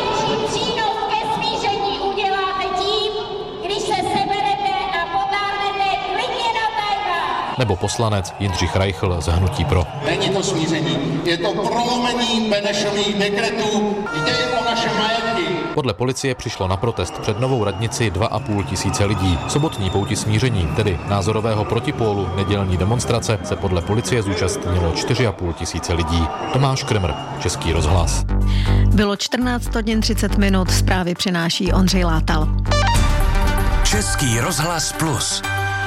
Nebo poslanec Jindřich Reichl z Hnutí Pro. Není to smíření, je to prolomení Benešových dekretů, jde o naše majetky. Podle policie přišlo na protest před Novou radnici dva a půl tisíce lidí. Sobotní pouti smíření, tedy názorového protipólu nedělní demonstrace, se podle policie zúčastnilo čtyři a půl tisíce lidí. Tomáš Kremr, Český rozhlas. Bylo čtrnáct hodin třicet minut, zprávy přináší Ondřej Látal. Český rozhlas plus.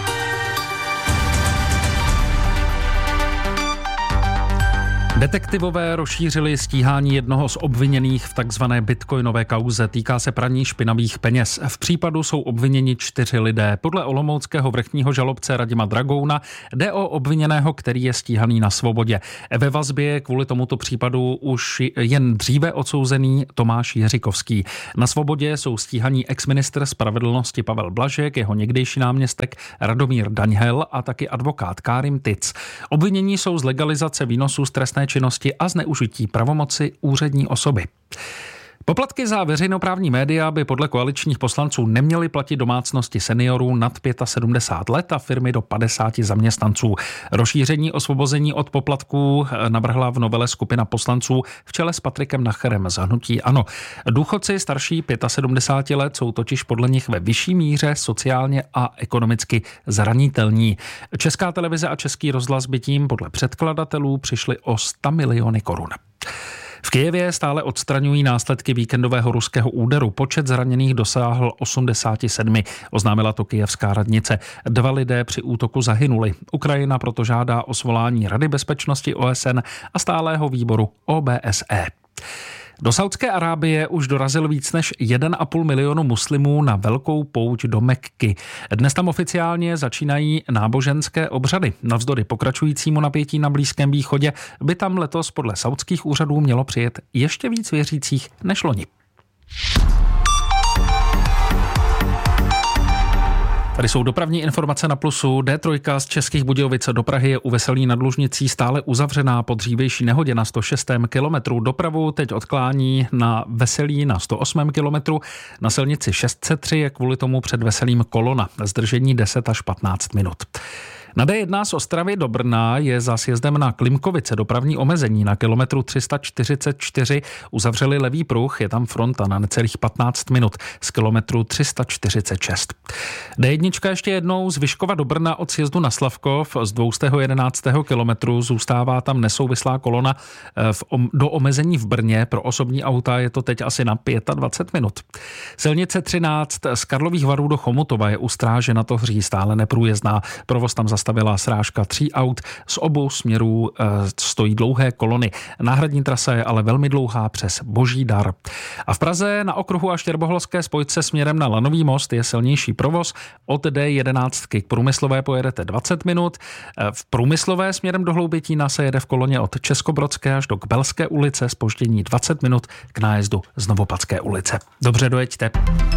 Detektivové rozšířili stíhání jednoho z obviněných v takzvané bitcoinové kauze. Týká se praní špinavých peněz. V případu jsou obviněni čtyři lidé. Podle olomouckého vrchního žalobce Radima Dragouna jde o obviněného, který je stíhaný na svobodě. Ve vazbě kvůli tomuto případu už jen dříve odsouzený Tomáš Jiřikovský. Na svobodě jsou stíhaní exministr spravedlnosti Pavel Blažek, jeho někdejší náměstek Radomír Daňhel a taky advokát Kárim Tic. Obvinění jsou z legalizace výnosů z trestné činnosti a zneužití pravomoci úřední osoby. Poplatky za veřejnoprávní média by podle koaličních poslanců neměly platit domácnosti seniorů nad sedmdesát pět let a firmy do padesáti zaměstnanců. Rozšíření osvobození od poplatků navrhla v novele skupina poslanců v čele s Patrikem Nacherem z Hnutí ANO. Důchodci starší sedmdesáti pěti let jsou totiž podle nich ve vyšší míře sociálně a ekonomicky zranitelní. Česká televize a Český rozhlas by tím podle předkladatelů přišli o sto miliony korun. V Kyjevě stále odstraňují následky víkendového ruského úderu. Počet zraněných dosáhl osmdesáti sedmi, oznámila to kyjevská radnice. Dva lidé při útoku zahynuli. Ukrajina proto žádá o svolání Rady bezpečnosti O S N a stálého výboru O B S E. Do Saudské Arábie už dorazil víc než jeden a půl milionu muslimů na velkou pouť do Mekky. Dnes tam oficiálně začínají náboženské obřady. Navzdory pokračujícímu napětí na Blízkém východě by tam letos podle saudských úřadů mělo přijet ještě víc věřících než loni. Tady jsou dopravní informace na Plusu. D tři z Českých Budějovic do Prahy je u Veselí nad Lužnicí stále uzavřená po dřívější nehodě na sto šestém kilometru. Dopravu teď odklání na Veselí na sto osmém kilometru. Na silnici šest set tři je kvůli tomu před Veselím kolona. Zdržení deset až patnáct minut. Na D jedna z Ostravy do Brna je za sjezdem na Klimkovice dopravní omezení. Na kilometru tři sta čtyřicet čtyři uzavřeli levý pruh, je tam fronta na necelých patnáct minut z kilometru tři sta čtyřicet šest. D jedna ještě jednou z Vyškova do Brna od sjezdu na Slavkov z dvě stě jedenáctého kilometru zůstává tam nesouvislá kolona v, do omezení v Brně. Pro osobní auta je to teď asi na dvacet pět minut. Silnice třináct z Karlových Varů do Chomutova je u Stráže na Tohří stále neprůjezdná. Provoz tam zastavila srážka tří aut. Z obou směrů e, stojí dlouhé kolony. Náhradní trasa je ale velmi dlouhá přes Boží Dar. A v Praze na okruhu a Štěrboholské spojce směrem na Lanový most je silnější provoz. Od D jedenáct k Průmyslové pojedete dvacet minut. E, v Průmyslové směrem do Hloubětína se jede v koloně od Českobrodské až do Kbelské ulice, zpoždění dvacet minut k nájezdu z Novopatské ulice. Dobře, dojeďte.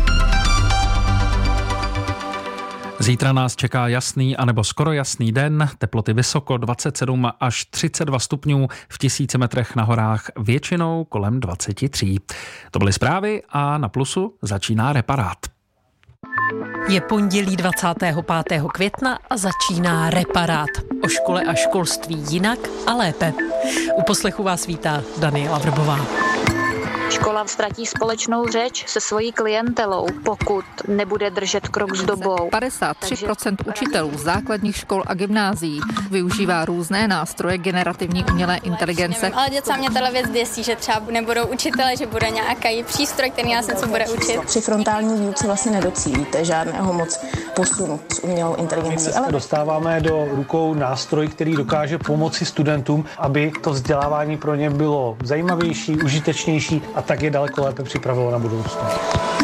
Zítra nás čeká jasný anebo skoro jasný den, teploty vysoko dvacet sedm až třicet dva stupňů, v tisíci metrech na horách většinou kolem dvacet tři. To byly zprávy a na Plusu začíná Reparát. Je pondělí dvacátého pátého května a začíná Reparát. O škole a školství jinak a lépe. U poslechu vás vítá Daniela Vrbová. Škola ztratí společnou řeč se svojí klientelou, pokud nebude držet krok s dobou. padesát tři procent učitelů základních škol a gymnázií využívá různé nástroje generativní umělé inteligence. Ale děcka mě tato věc děsí, že třeba nebudou učitele, že bude nějaký přístroj, který nás něco bude učit. Při frontální výuce vlastně nedocílíte žádného moc posunu s umělou inteligencí. My ale dostáváme do rukou nástroj, který dokáže pomoci studentům, aby to vzdělávání pro ně bylo zajímavější, užitečnější a tak je daleko lépe připravilo na budoucnost.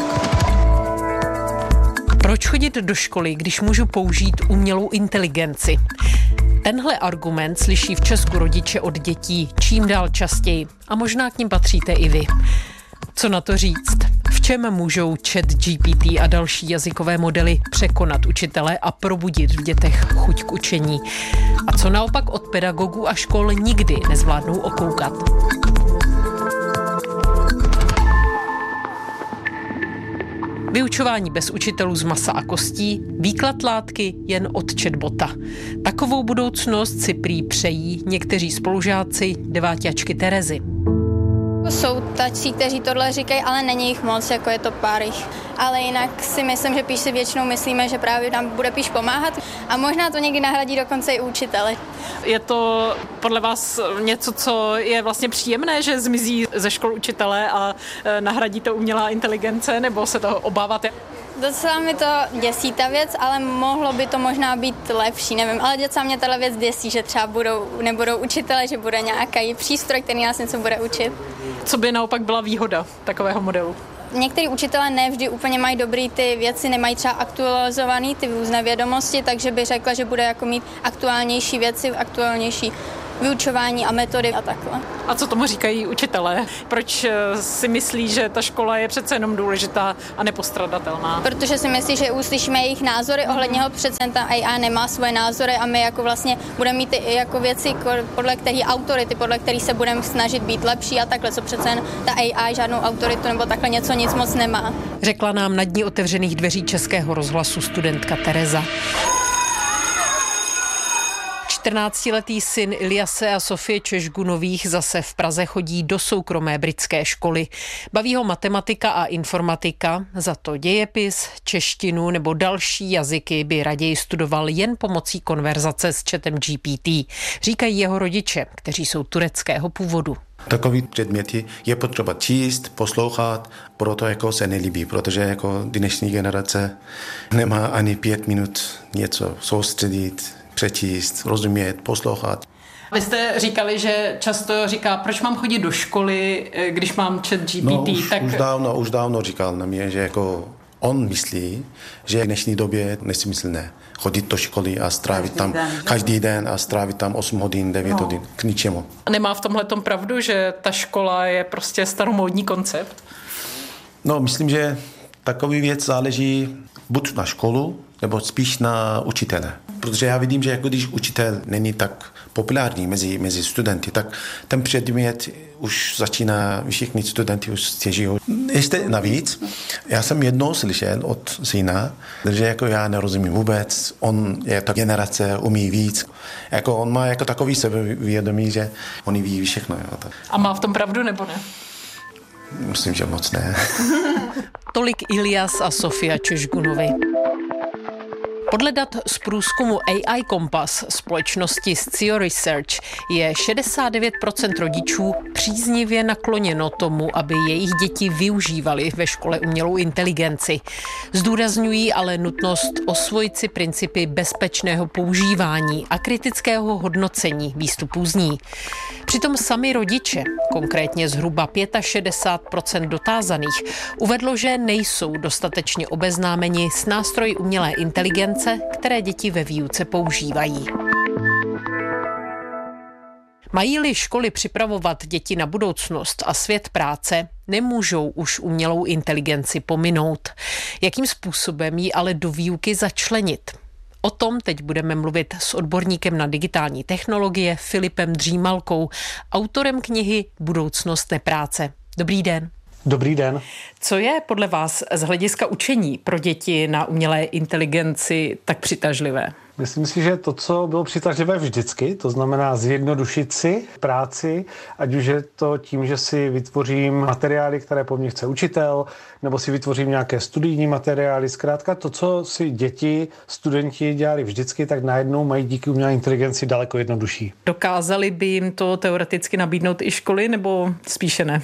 Proč chodit do školy, když můžu použít umělou inteligenci? Tenhle argument slyší v Česku rodiče od dětí čím dál častěji a možná k nim patříte i vy. Co na to říct? V čem můžou ChatGPT a další jazykové modely překonat učitele a probudit v dětech chuť k učení? A co naopak od pedagogů a škol nikdy nezvládnou okoukat? Vyučování bez učitelů z masa a kostí, výklad látky jen od chatbota. Takovou budoucnost si prý přejí někteří spolužáci deváťačky Terezy. Jsou tací, kteří tohle říkají, ale není jich moc, jako je to pár jich. Ale jinak si myslím, že píš si většinou myslíme, že právě nám bude píš pomáhat a možná to někdy nahradí dokonce i učitele. Je to podle vás něco, co je vlastně příjemné, že zmizí ze škol učitele a nahradí to umělá inteligence, nebo se toho obáváte? Docela mi to děsí ta věc, ale mohlo by to možná být lepší, nevím, ale docela mě tahle věc děsí, že třeba budou, nebudou učitele, že bude nějaký přístroj, který nás něco bude učit. Co by naopak byla výhoda takového modelu? Některý učitelé nevždy úplně mají dobrý ty věci, nemají třeba aktualizovaný ty různé vědomosti, takže by řekla, že bude jako mít aktuálnější věci, aktuálnější vyučování a metody a takhle. A co tomu říkají učitelé? Proč si myslí, že ta škola je přece jenom důležitá a nepostradatelná? Protože si myslí, že uslyšíme jejich názory ohledně ho, přece ta A I nemá svoje názory a my jako vlastně budeme mít i jako věci, podle kterých autority, podle kterých se budeme snažit být lepší a takhle, co přece ta A I žádnou autoritu nebo takhle něco nic moc nemá. Řekla nám na dní otevřených dveří Českého rozhlasu studentka Tereza. čtrnáctiletý syn Iliase a Sofie Čežgunových zase v Praze chodí do soukromé britské školy. Baví ho matematika a informatika, za to dějepis, češtinu nebo další jazyky by raději studoval jen pomocí konverzace s chatem G P T, říkají jeho rodiče, kteří jsou tureckého původu. Takový předměty je potřeba číst, poslouchat, proto jako se nelíbí, protože jako dnešní generace nemá ani pět minut něco soustředit, přečíst, rozumět, poslouchat. Vy jste říkali, že často říká, proč mám chodit do školy, když mám chat G P T. No, už, tak... už, dávno, už dávno říkal na mě, že jako on myslí, že v dnešní době je nesmyslné chodit do školy a strávit každý tam den, každý den a strávit tam osm hodin, devět no. hodin, k ničemu. Nemá v tomhletom pravdu, že ta škola je prostě staromódní koncept? No, myslím, že takový věc záleží buď na školu, nebo spíš na učitele. Protože já vidím, že jako když učitel není tak populární mezi, mezi studenty, tak ten předmět už začíná, všichni studenti už stěžují. Ještě navíc, já jsem jednou slyšel od syna, že jako já nerozumím vůbec, on je ta generace, umí víc. Jako on má jako takový sebevědomí, že on ví všechno. Jo. A má v tom pravdu nebo ne? Myslím, že moc ne. Tolik Ilias a Sofia Čežgunovi. Podle dat z průzkumu A I Kompas společnosti Scio Research je šedesát devět procent rodičů příznivě nakloněno tomu, aby jejich děti využívaly ve škole umělou inteligenci. Zdůrazňují ale nutnost osvojit si principy bezpečného používání a kritického hodnocení výstupů z ní. Přitom sami rodiče, konkrétně zhruba šedesát pět procent dotázaných, uvedlo, že nejsou dostatečně obeznámeni s nástroji umělé inteligence, které děti ve výuce používají. Mají-li školy připravovat děti na budoucnost a svět práce, nemůžou už umělou inteligenci pominout. Jakým způsobem ji ale do výuky začlenit? O tom teď budeme mluvit s odborníkem na digitální technologie Filipem Dřímalkou, autorem knihy Budoucnost nepráce. Dobrý den. Dobrý den. Co je podle vás z hlediska učení pro děti na umělé inteligenci tak přitažlivé? Myslím si, že to, co bylo přitažlivé vždycky, to znamená zjednodušit si práci, ať už je to tím, že si vytvořím materiály, které po mně chce učitel, nebo si vytvořím nějaké studijní materiály. Zkrátka to, co si děti, studenti dělali vždycky, tak najednou mají díky umělé inteligenci daleko jednodušší. Dokázali by jim to teoreticky nabídnout i školy, nebo spíše ne?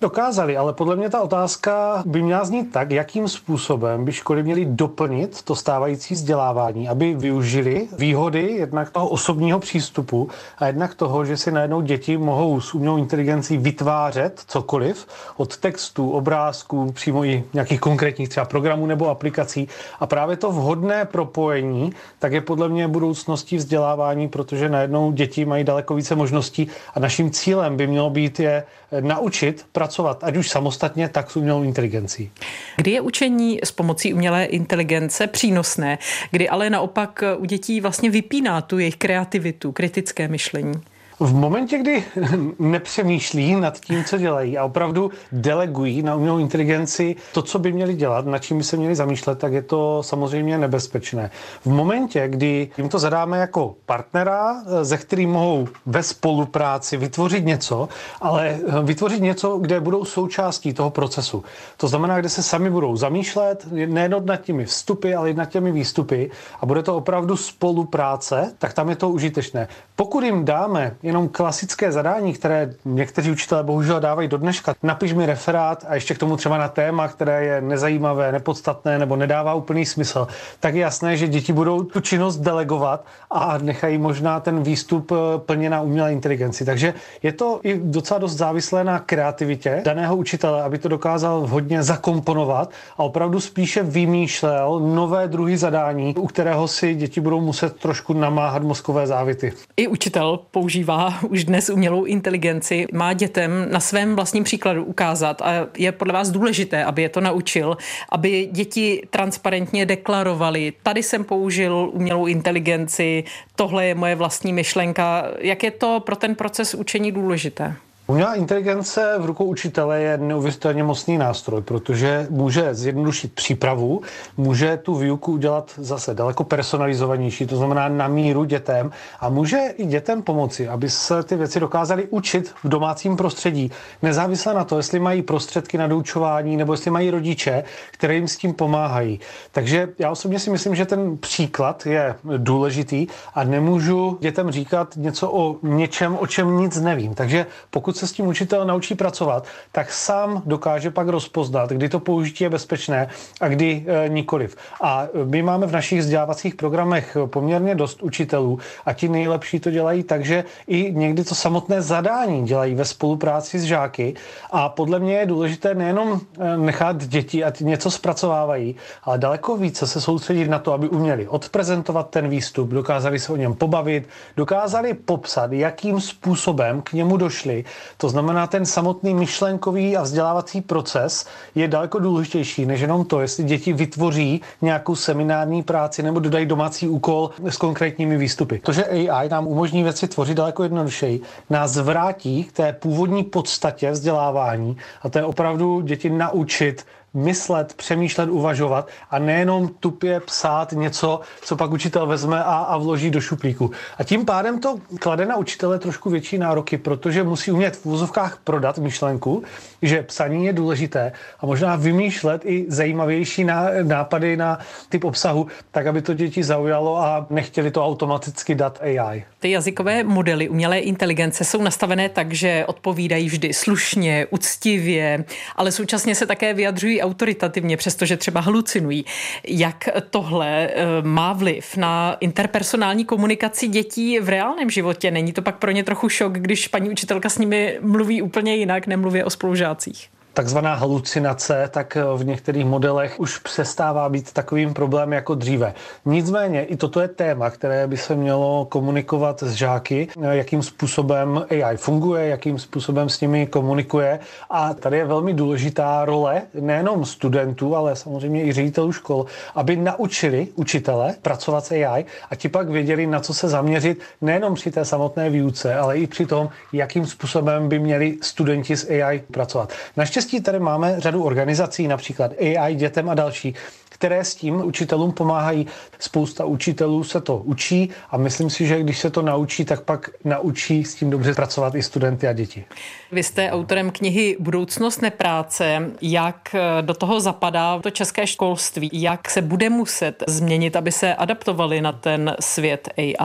Dokázali, ale podle mě ta otázka by měla znít tak, jakým způsobem by školy měly doplnit to stávající vzdělávání, aby využili výhody jednak toho osobního přístupu a jednak toho, že si najednou děti mohou s umělou inteligencí vytvářet cokoliv od textů, obrázků, přímo i nějakých konkrétních třeba programů nebo aplikací. A právě to vhodné propojení, tak je podle mě budoucností vzdělávání, protože najednou děti mají daleko více možností a naším cílem by mělo být je naučit pracovat, ať už samostatně, tak s umělou inteligencí. Kdy je učení s pomocí umělé inteligence přínosné, kdy ale naopak u dětí vlastně vypíná tu jejich kreativitu, kritické myšlení? V momentě, kdy nepřemýšlí nad tím, co dělají a opravdu delegují na umělou inteligenci to, co by měli dělat, nad čím by se měli zamýšlet, tak je to samozřejmě nebezpečné. V momentě, kdy jim to zadáme jako partnera, ze kterým mohou ve spolupráci vytvořit něco, ale vytvořit něco, kde budou součástí toho procesu. To znamená, kde se sami budou zamýšlet, nejen nad těmi vstupy, ale i nad těmi výstupy a bude to opravdu spolupráce, tak tam je to užitečné. Pokud jim dáme jenom klasické zadání, které někteří učitelé bohužel dávají do dneška. Napiš mi referát a ještě k tomu třeba na téma, které je nezajímavé, nepodstatné nebo nedává úplný smysl, tak je jasné, že děti budou tu činnost delegovat a nechají možná ten výstup plně na umělé inteligenci. Takže je to i docela dost závislé na kreativitě daného učitele, aby to dokázal vhodně zakomponovat a opravdu spíše vymýšlel nové druhy zadání, u kterého si děti budou muset trošku namáhat mozkové závity. I učitel používá už dnes umělou inteligenci, má dětem na svém vlastním příkladu ukázat a je podle vás důležité, aby je to naučil, aby děti transparentně deklarovali, tady jsem použil umělou inteligenci, tohle je moje vlastní myšlenka. Jak je to pro ten proces učení důležité? Umělá inteligence v rukou učitele je neuvěřitelně mocný nástroj, protože může zjednodušit přípravu, může tu výuku udělat zase daleko personalizovanější, to znamená na míru dětem a může i dětem pomoci, aby se ty věci dokázali učit v domácím prostředí, nezávisle na to, jestli mají prostředky na doučování nebo jestli mají rodiče, které jim s tím pomáhají. Takže já osobně si myslím, že ten příklad je důležitý a nemůžu dětem říkat něco o něčem, o čem nic nevím. Takže pokud se s tím učitel naučí pracovat, tak sám dokáže pak rozpoznat, kdy to použití je bezpečné a kdy e, nikoliv. A my máme v našich vzdělávacích programech poměrně dost učitelů a ti nejlepší to dělají tak, že i někdy to samotné zadání dělají ve spolupráci s žáky a podle mě je důležité nejenom nechat děti, ať něco zpracovávají, ale daleko více se soustředit na to, aby uměli odprezentovat ten výstup, dokázali se o něm pobavit, dokázali popsat, jakým způsobem k němu došli. To znamená, ten samotný myšlenkový a vzdělávací proces je daleko důležitější, než jenom to, jestli děti vytvoří nějakou seminární práci nebo dodají domácí úkol s konkrétními výstupy. To, že A I nám umožní věci tvořit daleko jednodušeji, nás vrátí k té původní podstatě vzdělávání a to je opravdu děti naučit myslet, přemýšlet, uvažovat a nejenom tupě psát něco, co pak učitel vezme a, a vloží do šuplíku. A tím pádem to klade na učitele trošku větší nároky, protože musí umět v úzovkách prodat myšlenku, že psaní je důležité a možná vymýšlet i zajímavější nápady na typ obsahu, tak aby to děti zaujalo a nechtěli to automaticky dát A I. Ty jazykové modely umělé inteligence jsou nastavené tak, že odpovídají vždy slušně, uctivě, ale současně se také vyjadřují autoritativně, přestože třeba halucinují. Jak tohle má vliv na interpersonální komunikaci dětí v reálném životě? Není to pak pro ně trochu šok, když paní učitelka s nimi mluví úplně jinak, nemluví o spolužácích? Takzvaná halucinace, tak v některých modelech už přestává být takovým problémem jako dříve. Nicméně i toto je téma, které by se mělo komunikovat s žáky, jakým způsobem A I funguje, jakým způsobem s nimi komunikuje a tady je velmi důležitá role nejenom studentů, ale samozřejmě i ředitelů škol, aby naučili učitele pracovat s A I a ti pak věděli, na co se zaměřit nejenom při té samotné výuce, ale i při tom, jakým způsobem by měli studenti s A I pracovat. Naštěstí tady máme řadu organizací, například A I dětem a další, které s tím učitelům pomáhají. Spousta učitelů se to učí a myslím si, že když se to naučí, tak pak naučí s tím dobře pracovat i studenty a děti. Vy jste autorem knihy Budoucnost nepráce. Jak do toho zapadá to české školství? Jak se bude muset změnit, aby se adaptovali na ten svět A I?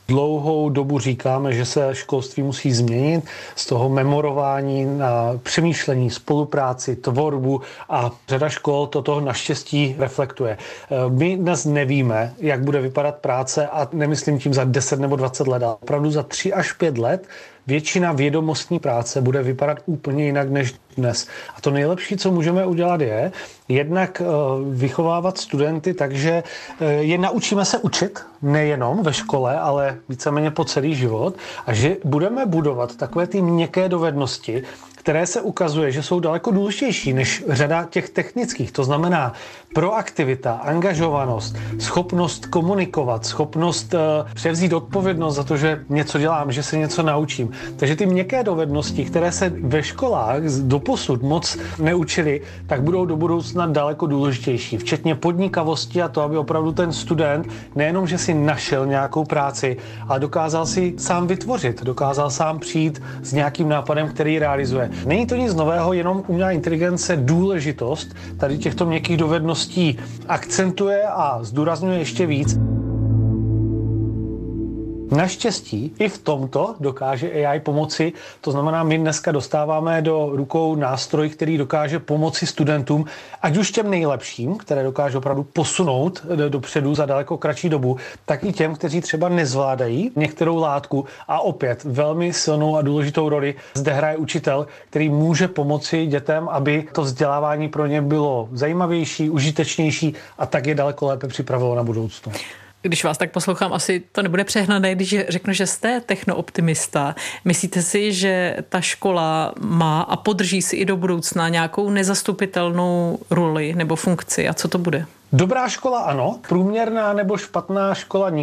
Dlouhou dobu říkáme, že se školství musí změnit z toho memorování na přemýšlení, spolupráci, tvorbu a řada škol toto naštěstí reflektuje. My dnes nevíme, jak bude vypadat práce a nemyslím tím za deset nebo dvacet let, ale opravdu za tři až pět let většina vědomostní práce bude vypadat úplně jinak než dnes. A to nejlepší, co můžeme udělat, je jednak vychovávat studenty tak, že je naučíme se učit, nejenom ve škole, ale víceméně po celý život, a že budeme budovat takové ty měkké dovednosti, které se ukazuje, že jsou daleko důležitější než řada těch technických. To znamená proaktivita, angažovanost, schopnost komunikovat, schopnost uh, převzít odpovědnost za to, že něco dělám, že se něco naučím. Takže ty měkké dovednosti, které se ve školách doposud moc neučili, tak budou do budoucna daleko důležitější. Včetně podnikavosti a to, aby opravdu ten student nejenom, že si našel nějakou práci, ale dokázal si sám vytvořit, dokázal sám přijít s nějakým nápadem, který realizuje. Není to nic nového, jenom umělá inteligence důležitost tady těchto měkkých dovedností akcentuje a zdůrazňuje ještě víc. Naštěstí i v tomto dokáže A I pomoci, to znamená, my dneska dostáváme do rukou nástroj, který dokáže pomoci studentům, ať už těm nejlepším, které dokáže opravdu posunout dopředu za daleko kratší dobu, tak i těm, kteří třeba nezvládají některou látku. A opět velmi silnou a důležitou roli zde hraje učitel, který může pomoci dětem, aby to vzdělávání pro ně bylo zajímavější, užitečnější a tak je daleko lépe připravilo na budoucnost. Když vás tak poslouchám, asi to nebude přehnané, když řeknu, že jste technooptimista. Myslíte si, že ta škola má a podrží si i do budoucna nějakou nezastupitelnou roli nebo funkci? A co to bude? Dobrá škola ano, průměrná nebo špatná škola nikoliv.